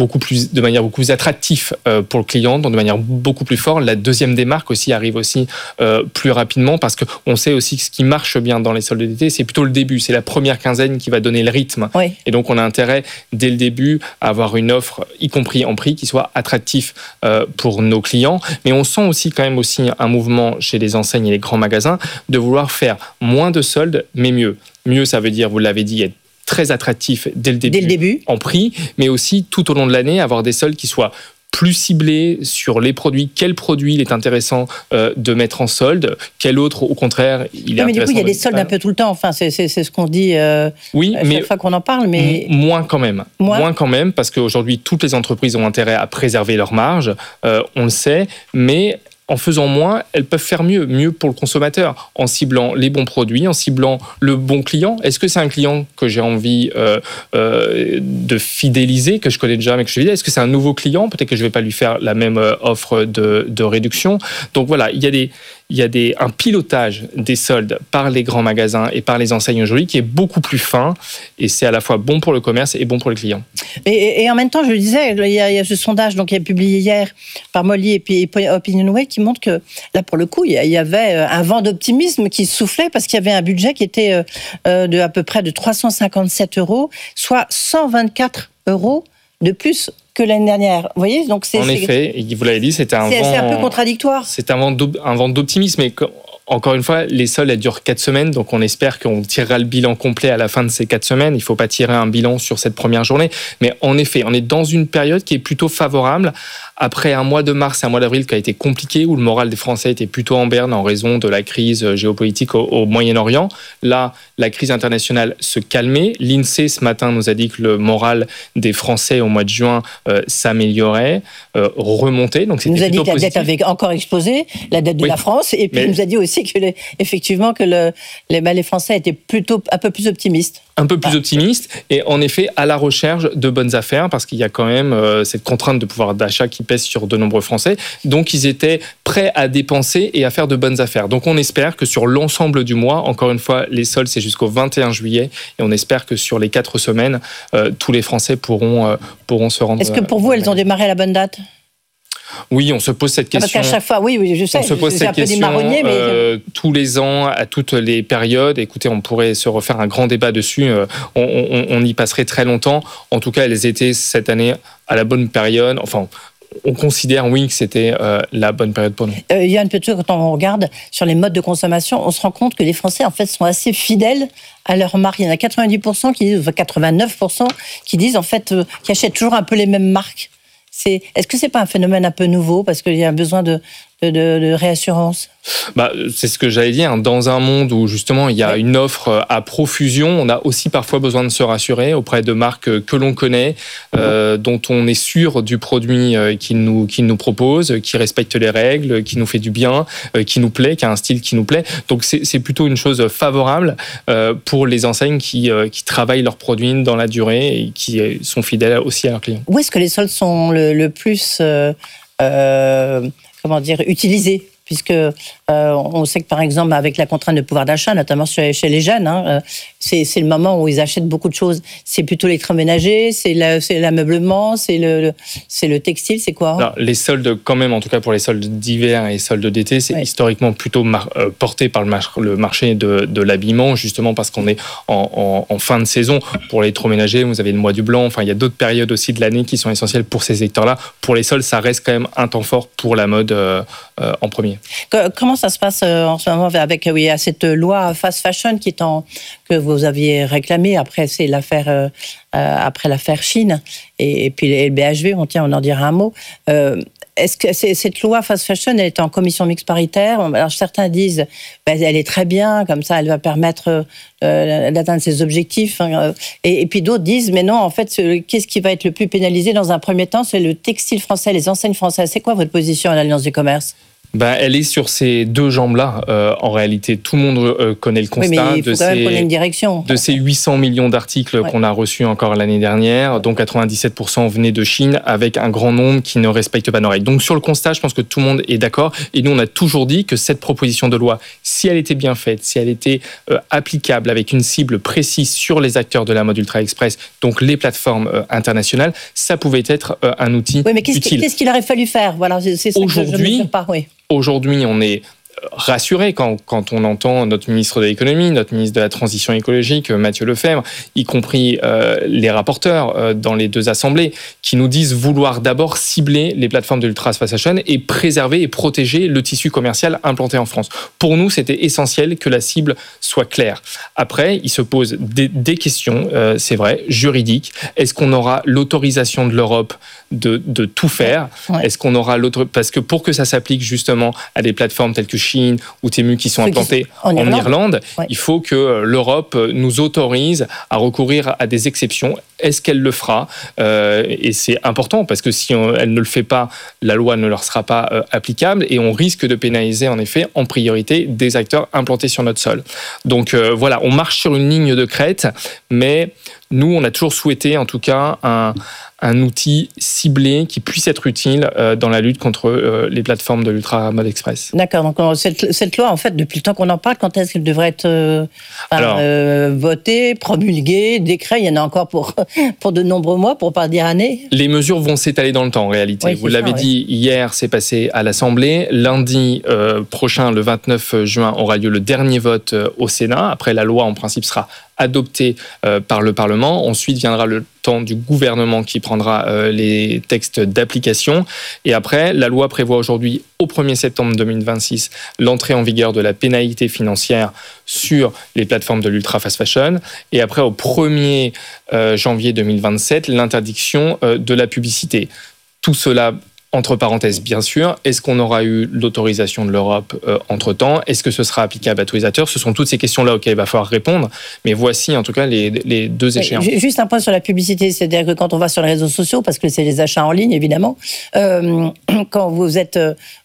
de manière beaucoup plus attractive pour le client, de manière beaucoup plus forte. La deuxième des marques aussi arrive aussi plus rapidement, parce qu'on sait aussi que ce qui marche bien dans les soldes d'été, c'est plutôt le début, c'est la première quinzaine qui va donner le rythme. Oui. Et donc on a intérêt dès le début à avoir une offre, y compris en prix, qui soit attractif pour nos clients. Mais on sent aussi quand même un mouvement chez les enseignes et les grands magasins de vouloir faire moins de soldes, mais mieux. Mieux, ça veut dire, vous l'avez dit, être très attractif dès le début en prix, mais aussi tout au long de l'année, avoir des soldes qui soient plus ciblés sur les produits. Quel produit il est intéressant de mettre en solde, quel autre, au contraire, il est intéressant. Mais du coup, il y a des soldes un peu tout le temps. Enfin, c'est ce qu'on dit chaque fois qu'on en parle. Mais moins quand même. Moins quand même, parce qu'aujourd'hui, toutes les entreprises ont intérêt à préserver leurs marges. On le sait, mais en faisant moins, elles peuvent faire mieux pour le consommateur, en ciblant les bons produits, en ciblant le bon client. Est-ce que c'est un client que j'ai envie de fidéliser, que je connais déjà, mais que je fidèle ? Est-ce que c'est un nouveau client ? Peut-être que je ne vais pas lui faire la même offre de réduction. Donc voilà, il y a un pilotage des soldes par les grands magasins et par les enseignes aujourd'hui qui est beaucoup plus fin, et c'est à la fois bon pour le commerce et bon pour les clients. Et en même temps, je le disais, il y a ce sondage qui est publié hier par Molly et puis Opinionway qui montre que là, pour le coup, il y avait un vent d'optimisme qui soufflait, parce qu'il y avait un budget qui était de à peu près de 357 €, soit 124 € de plus que l'année dernière. Vous voyez, donc en effet, vous l'avez dit, c'est un peu contradictoire. C'est un vent d'optimisme, mais encore une fois, les soldes, elles durent 4 semaines, donc on espère qu'on tirera le bilan complet à la fin de ces 4 semaines. Il ne faut pas tirer un bilan sur cette première journée. Mais en effet, on est dans une période qui est plutôt favorable, après un mois de mars et un mois d'avril qui a été compliqué, où le moral des Français était plutôt en berne en raison de la crise géopolitique au Moyen-Orient. Là, la crise internationale se calmait. L'INSEE, ce matin, nous a dit que le moral des Français au mois de juin s'améliorait, remontait. Donc c'était il nous a dit plutôt que la positif. dette avait encore explosé, la dette de la France, et puis il nous a dit aussi c'est que effectivement que les Français étaient plutôt un peu plus optimistes. Un peu plus optimiste et en effet à la recherche de bonnes affaires parce qu'il y a quand même cette contrainte de pouvoir d'achat qui pèse sur de nombreux Français. Donc ils étaient prêts à dépenser et à faire de bonnes affaires. Donc on espère que sur l'ensemble du mois, encore une fois, les soldes c'est jusqu'au 21 juillet et on espère que sur les 4 semaines, tous les Français pourront se rendre. Est-ce que pour vous, elles ont démarré à la bonne date ? Oui, on se pose cette question. Parce qu'à chaque fois, oui, je sais, on se pose cette question tous les ans, à toutes les périodes. Écoutez, on pourrait se refaire un grand débat dessus. On y passerait très longtemps. En tout cas, elles étaient cette année à la bonne période. Enfin, on considère, oui, que c'était la bonne période pour nous. Yoann Petiot, quand on regarde sur les modes de consommation, on se rend compte que les Français, en fait, sont assez fidèles à leur marque. Il y en a 90% qui disent, 89% qui disent, en fait, qui achètent toujours un peu les mêmes marques. Est-ce que c'est pas un phénomène un peu nouveau parce qu'il y a un besoin de réassurance ? C'est ce que j'allais dire. Dans un monde où justement il y a une offre à profusion, on a aussi parfois besoin de se rassurer auprès de marques que l'on connaît, dont on est sûr du produit qu'ils nous proposent, qui respecte les règles, qui nous fait du bien, qui nous plaît, qui a un style qui nous plaît. Donc c'est plutôt une chose favorable pour les enseignes qui travaillent leurs produits dans la durée et qui sont fidèles aussi à leurs clients. Où est-ce que les soldes sont le plus utilisés ? Puisque on sait que, par exemple, avec la contrainte de pouvoir d'achat, notamment chez les jeunes, c'est le moment où ils achètent beaucoup de choses. C'est plutôt l'électroménager, c'est l'ameublement, c'est le textile, c'est quoi ? Alors, les soldes, quand même, en tout cas pour les soldes d'hiver et soldes d'été, c'est historiquement plutôt porté par le marché de l'habillement, justement parce qu'on est en fin de saison. Pour l'électroménager, vous avez le mois du blanc, enfin, il y a d'autres périodes aussi de l'année qui sont essentielles pour ces secteurs-là. Pour les soldes, ça reste quand même un temps fort pour la mode en premier. Comment ça se passe en ce moment avec cette loi fast fashion que vous aviez réclamée après l'affaire Chine et puis le BHV, on en dira un mot. Est-ce que cette loi fast fashion, elle est en commission mixte paritaire ? Alors certains disent elle est très bien, comme ça elle va permettre d'atteindre ses objectifs. Et puis d'autres disent mais non, en fait, qu'est-ce qui va être le plus pénalisé dans un premier temps ? C'est le textile français, les enseignes françaises. C'est quoi votre position à l'Alliance du commerce ? Elle est sur ces deux jambes-là. En réalité, tout le monde connaît le constat de ces 800 millions d'articles qu'on a reçus encore l'année dernière, dont 97% venaient de Chine, avec un grand nombre qui ne respectent pas nos règles. Donc sur le constat, je pense que tout le monde est d'accord. Et nous, on a toujours dit que cette proposition de loi, si elle était bien faite, si elle était applicable avec une cible précise sur les acteurs de la mode ultra express, donc les plateformes internationales, ça pouvait être un outil utile. Oui, mais qu'est-ce qu'il aurait fallu faire ? Voilà, c'est ça que je ne mesure pas. Oui. Aujourd'hui, on est rassuré quand on entend notre ministre de l'économie, notre ministre de la transition écologique, Mathieu Lefebvre, y compris les rapporteurs dans les deux assemblées, qui nous disent vouloir d'abord cibler les plateformes de l'ultra fast fashion et préserver et protéger le tissu commercial implanté en France. Pour nous, c'était essentiel que la cible soit claire. Après, il se pose des questions, c'est vrai, juridiques. Est-ce qu'on aura l'autorisation de l'Europe de tout faire ? Est-ce qu'on aura parce que pour que ça s'applique justement à des plateformes telles que Chine ou Temu qui sont implantées en Irlande, il faut que l'Europe nous autorise à recourir à des exceptions. Est-ce qu'elle le fera ? Et c'est important parce que si elle ne le fait pas, la loi ne leur sera pas applicable et on risque de pénaliser en effet en priorité des acteurs implantés sur notre sol. Donc voilà, on marche sur une ligne de crête, mais nous, on a toujours souhaité en tout cas un outil ciblé qui puisse être utile dans la lutte contre les plateformes de l'ultra mode express. D'accord, donc cette loi, en fait, depuis le temps qu'on en parle, quand est-ce qu'elle devrait être votée, promulguée, décret ? Il y en a encore pour de nombreux mois, pour ne pas dire années. Les mesures vont s'étaler dans le temps, en réalité. Oui, vous l'avez dit, hier, c'est passé à l'Assemblée. Lundi prochain, le 29 juin, aura lieu le dernier vote au Sénat. Après, la loi, en principe, sera adoptée par le Parlement. Ensuite viendra le temps du gouvernement qui prendra les textes d'application. Et après, la loi prévoit aujourd'hui, au 1er septembre 2026, l'entrée en vigueur de la pénalité financière sur les plateformes de l'ultra fast fashion. Et après, au 1er janvier 2027, l'interdiction de la publicité. Tout cela entre parenthèses, bien sûr. Est-ce qu'on aura eu l'autorisation de l'Europe entre-temps ? Est-ce que ce sera applicable à tous les acteurs ? Ce sont toutes ces questions-là auxquelles il va falloir répondre. Mais voici, en tout cas, les deux échéances. Juste un point sur la publicité. C'est-à-dire que quand on va sur les réseaux sociaux, parce que c'est les achats en ligne, évidemment, quand vous êtes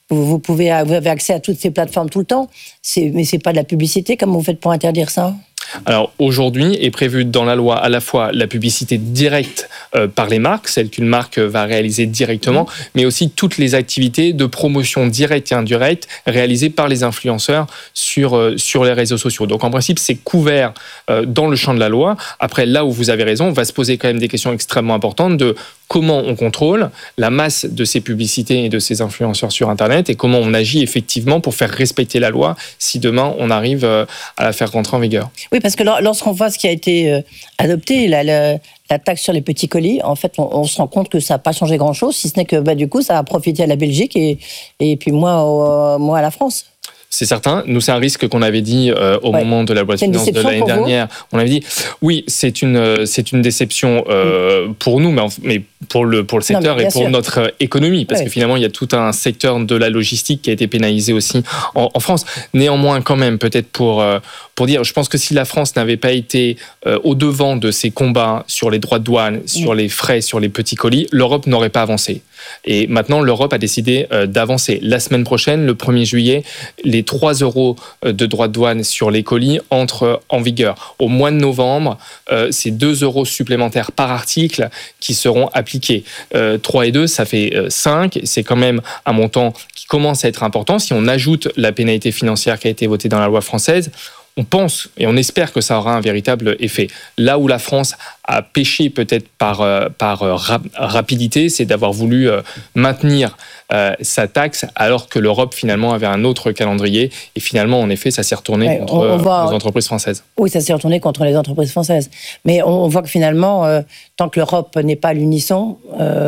Vous avez accès à toutes ces plateformes tout le temps. Mais c'est pas de la publicité. Comment vous faites pour interdire ça ? Alors aujourd'hui est prévue dans la loi à la fois la publicité directe par les marques, celle qu'une marque va réaliser directement, mais aussi toutes les activités de promotion directe et indirecte réalisées par les influenceurs sur les réseaux sociaux. Donc en principe, c'est couvert dans le champ de la loi. Après, là où vous avez raison, on va se poser quand même des questions extrêmement importantes de comment on contrôle la masse de ces publicités et de ces influenceurs sur Internet et comment on agit effectivement pour faire respecter la loi si demain on arrive à la faire rentrer en vigueur. Oui, parce que lorsqu'on voit ce qui a été adopté, la taxe sur les petits colis, en fait, on se rend compte que ça n'a pas changé grand-chose, si ce n'est que du coup, ça a profité à la Belgique et puis moins à la France. C'est certain. Nous, c'est un risque qu'on avait dit au moment de la loi de finances de l'année dernière. On avait dit, oui, c'est une déception pour nous, mais pour le secteur et pour notre économie, parce que finalement, il y a tout un secteur de la logistique qui a été pénalisé aussi en France. Néanmoins, quand même, peut-être pour dire, je pense que si la France n'avait pas été au-devant de ces combats sur les droits de douane, sur les frais, sur les petits colis, l'Europe n'aurait pas avancé. Et maintenant, l'Europe a décidé d'avancer. La semaine prochaine, le 1er juillet, les 3 € de droits de douane sur les colis entrent en vigueur. Au mois de novembre, c'est 2 € supplémentaires par article qui seront appliqués. 3 et 2, ça fait 5. C'est quand même un montant qui commence à être important. Si on ajoute la pénalité financière qui a été votée dans la loi française, on pense et on espère que ça aura un véritable effet. Là où la France a péché peut-être par rapidité, c'est d'avoir voulu maintenir sa taxe alors que l'Europe finalement avait un autre calendrier. Et finalement, en effet, ça s'est retourné contre les entreprises françaises. Oui, ça s'est retourné contre les entreprises françaises. Mais on voit que finalement, tant que l'Europe n'est pas à l'unisson,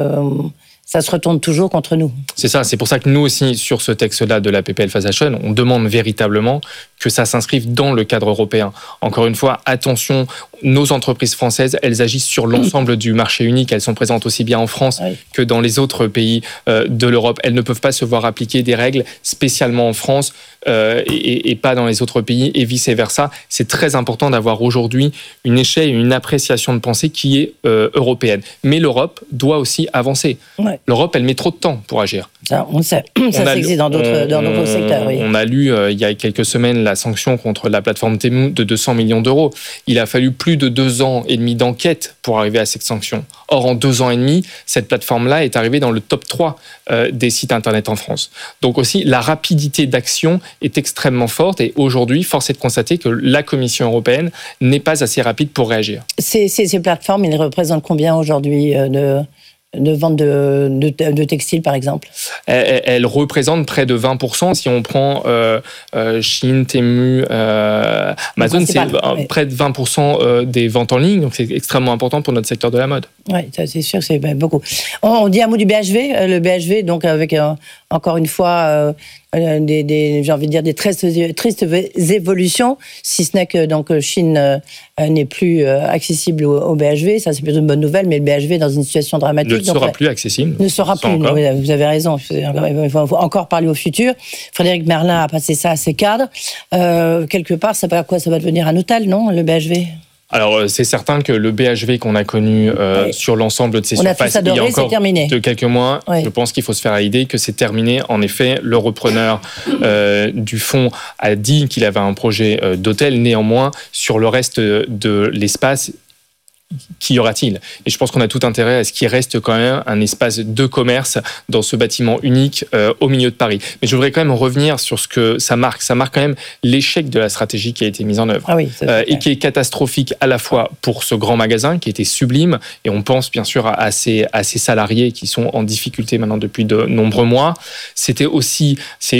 ça se retourne toujours contre nous. C'est ça, c'est pour ça que nous aussi, sur ce texte-là de la PPL Fast Fashion, on demande véritablement que ça s'inscrive dans le cadre européen. Encore une fois, attention, nos entreprises françaises, elles agissent sur l'ensemble du marché unique. Elles sont présentes aussi bien en France que dans les autres pays de l'Europe. Elles ne peuvent pas se voir appliquer des règles spécialement en France et pas dans les autres pays et vice-versa. C'est très important d'avoir aujourd'hui une échelle et une appréciation de pensée qui est européenne. Mais l'Europe doit aussi avancer. Ouais. L'Europe, elle met trop de temps pour agir. Ça, on sait. Ça s'existe dans d'autres secteurs. Oui. On a lu il y a quelques semaines la sanction contre la plateforme Temu de 200 millions d'euros. Il a fallu plus de 2 ans et demi d'enquête pour arriver à cette sanction. Or, en 2 ans et demi, cette plateforme-là est arrivée dans le top 3 des sites Internet en France. Donc aussi, la rapidité d'action est extrêmement forte et aujourd'hui, force est de constater que la Commission européenne n'est pas assez rapide pour réagir. Ces plateformes, elles représentent combien aujourd'hui de vente de textiles, par exemple? Elle représente près de 20%. Si on prend Shein, Temu, Amazon, c'est près de 20% des ventes en ligne. Donc, c'est extrêmement important pour notre secteur de la mode. Oui, c'est sûr, c'est beaucoup. On dit un mot du BHV. Le BHV, donc, avec encore une fois... j'ai envie de dire des tristes évolutions, si ce n'est que donc Chine n'est plus accessible au BHV. Ça, c'est plutôt une bonne nouvelle, mais le BHV est dans une situation dramatique. Ne sera plus accessible. Ne sera plus. Encore. Vous avez raison. Il faut encore parler au futur. Frédéric Merlin a passé ça à ses cadres. Quelque part, ça va devenir un hôtel, non, le BHV? Alors, c'est certain que le BHV qu'on a connu sur l'ensemble de ces surfaces, il y a encore de quelques mois, je pense qu'il faut se faire à l'idée que c'est terminé. En effet, le repreneur du fonds a dit qu'il avait un projet d'hôtel. Néanmoins, sur le reste de l'espace, qu'y aura-t-il? Et je pense qu'on a tout intérêt à ce qu'il reste quand même un espace de commerce dans ce bâtiment unique au milieu de Paris. Mais je voudrais quand même revenir sur ce que ça marque. Ça marque quand même l'échec de la stratégie qui a été mise en œuvre et qui est catastrophique à la fois pour ce grand magasin qui était sublime, et on pense bien sûr à ces salariés qui sont en difficulté maintenant depuis de nombreux mois. C'est aussi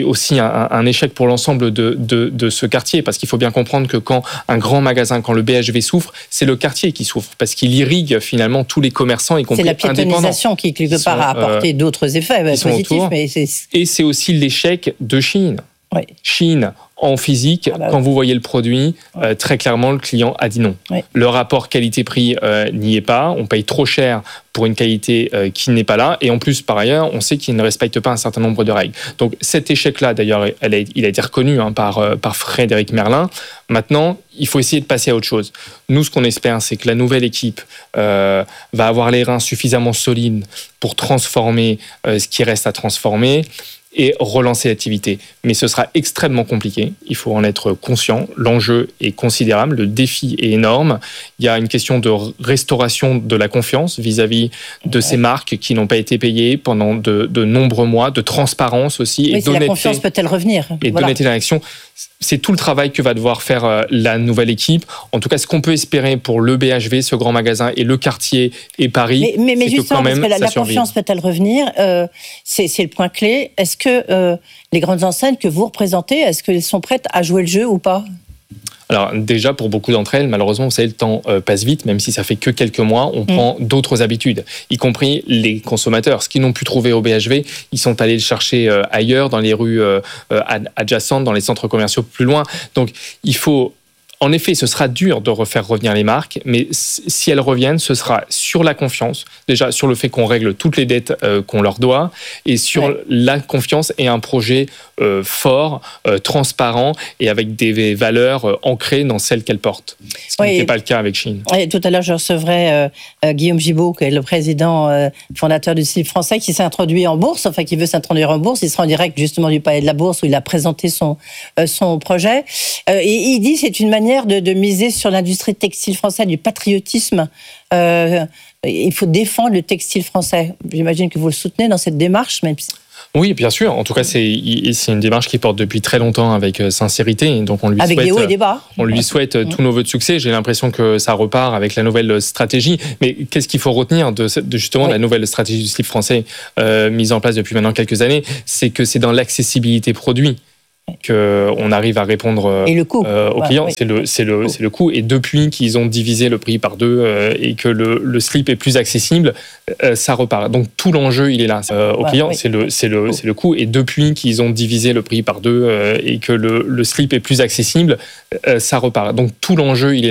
un échec pour l'ensemble de ce quartier, parce qu'il faut bien comprendre que quand un grand magasin, quand le BHV souffre, c'est le quartier qui souffre, parce qu'il irrigue finalement tous les commerçants, y compris indépendants. C'est la piétonisation qui, quelque part, a apporté d'autres effets positifs. Et c'est aussi l'échec de Chine. Oui. Chine, en physique, quand vous voyez le produit, très clairement, le client a dit non. Oui. Le rapport qualité-prix n'y est pas. On paye trop cher pour une qualité qui n'est pas là. Et en plus, par ailleurs, on sait qu'il ne respecte pas un certain nombre de règles. Donc cet échec-là, d'ailleurs, il a été reconnu par Frédéric Merlin. Maintenant, il faut essayer de passer à autre chose. Nous, ce qu'on espère, c'est que la nouvelle équipe va avoir les reins suffisamment solides pour transformer ce qui reste à transformer. et relancer l'activité. Mais ce sera extrêmement compliqué. Il faut en être conscient. L'enjeu est considérable. Le défi est énorme. Il y a une question de restauration de la confiance vis-à-vis de ces marques qui n'ont pas été payées pendant de nombreux mois, de transparence aussi. Oui, la confiance peut-elle revenir ? Et d'honnêteté dans l'action. C'est tout le travail que va devoir faire la nouvelle équipe. En tout cas, ce qu'on peut espérer pour le BHV, ce grand magasin, et le quartier et Paris, mais c'est justement, que quand même, parce que la survive. confiance peut-elle revenir ? C'est le point clé. Est-ce que les grandes enseignes que vous représentez, est-ce qu'elles sont prêtes à jouer le jeu ou pas ? Alors déjà, pour beaucoup d'entre elles, malheureusement, vous savez, le temps passe vite, même si ça fait que quelques mois, on prend d'autres habitudes, y compris les consommateurs. Ce qu'ils n'ont pu trouver au BHV, ils sont allés le chercher ailleurs, dans les rues adjacentes, dans les centres commerciaux plus loin. Donc, il faut... En effet, ce sera dur de refaire revenir les marques, mais si elles reviennent, ce sera sur la confiance, déjà sur le fait qu'on règle toutes les dettes qu'on leur doit, et sur la confiance et un projet fort, transparent et avec des valeurs ancrées dans celles qu'elles portent. Ce qui n'était pas le cas avec Shein. Oui, tout à l'heure, je recevrai Guillaume Gibault, qui est le président fondateur du slip français, qui s'est introduit en bourse, enfin qui veut s'introduire en bourse. Il sera en direct justement du Palais de la Bourse où il a présenté son projet. Et il dit que c'est une manière de miser sur l'industrie textile française, du patriotisme. Il faut défendre le textile français. J'imagine que vous le soutenez dans cette démarche, même si... Oui, bien sûr. En tout cas, c'est une démarche qui porte depuis très longtemps avec sincérité. Donc on lui avec souhaite, des hauts et des bas. On lui souhaite tous nos vœux de succès. J'ai l'impression que ça repart avec la nouvelle stratégie. Mais qu'est-ce qu'il faut retenir de justement la nouvelle stratégie du slip français mise en place depuis maintenant quelques années ? C'est que c'est dans l'accessibilité produit qu'on arrive à répondre aux clients. Oui. C'est le coût. Et depuis qu'ils ont divisé le prix par 2 et que le slip est plus accessible, ça repart. Donc tout l'enjeu, il est là. Aux clients, c'est le coût. Et depuis qu'ils ont divisé le prix par 2 et que le slip est plus accessible, ça repart. Donc tout l'enjeu, il est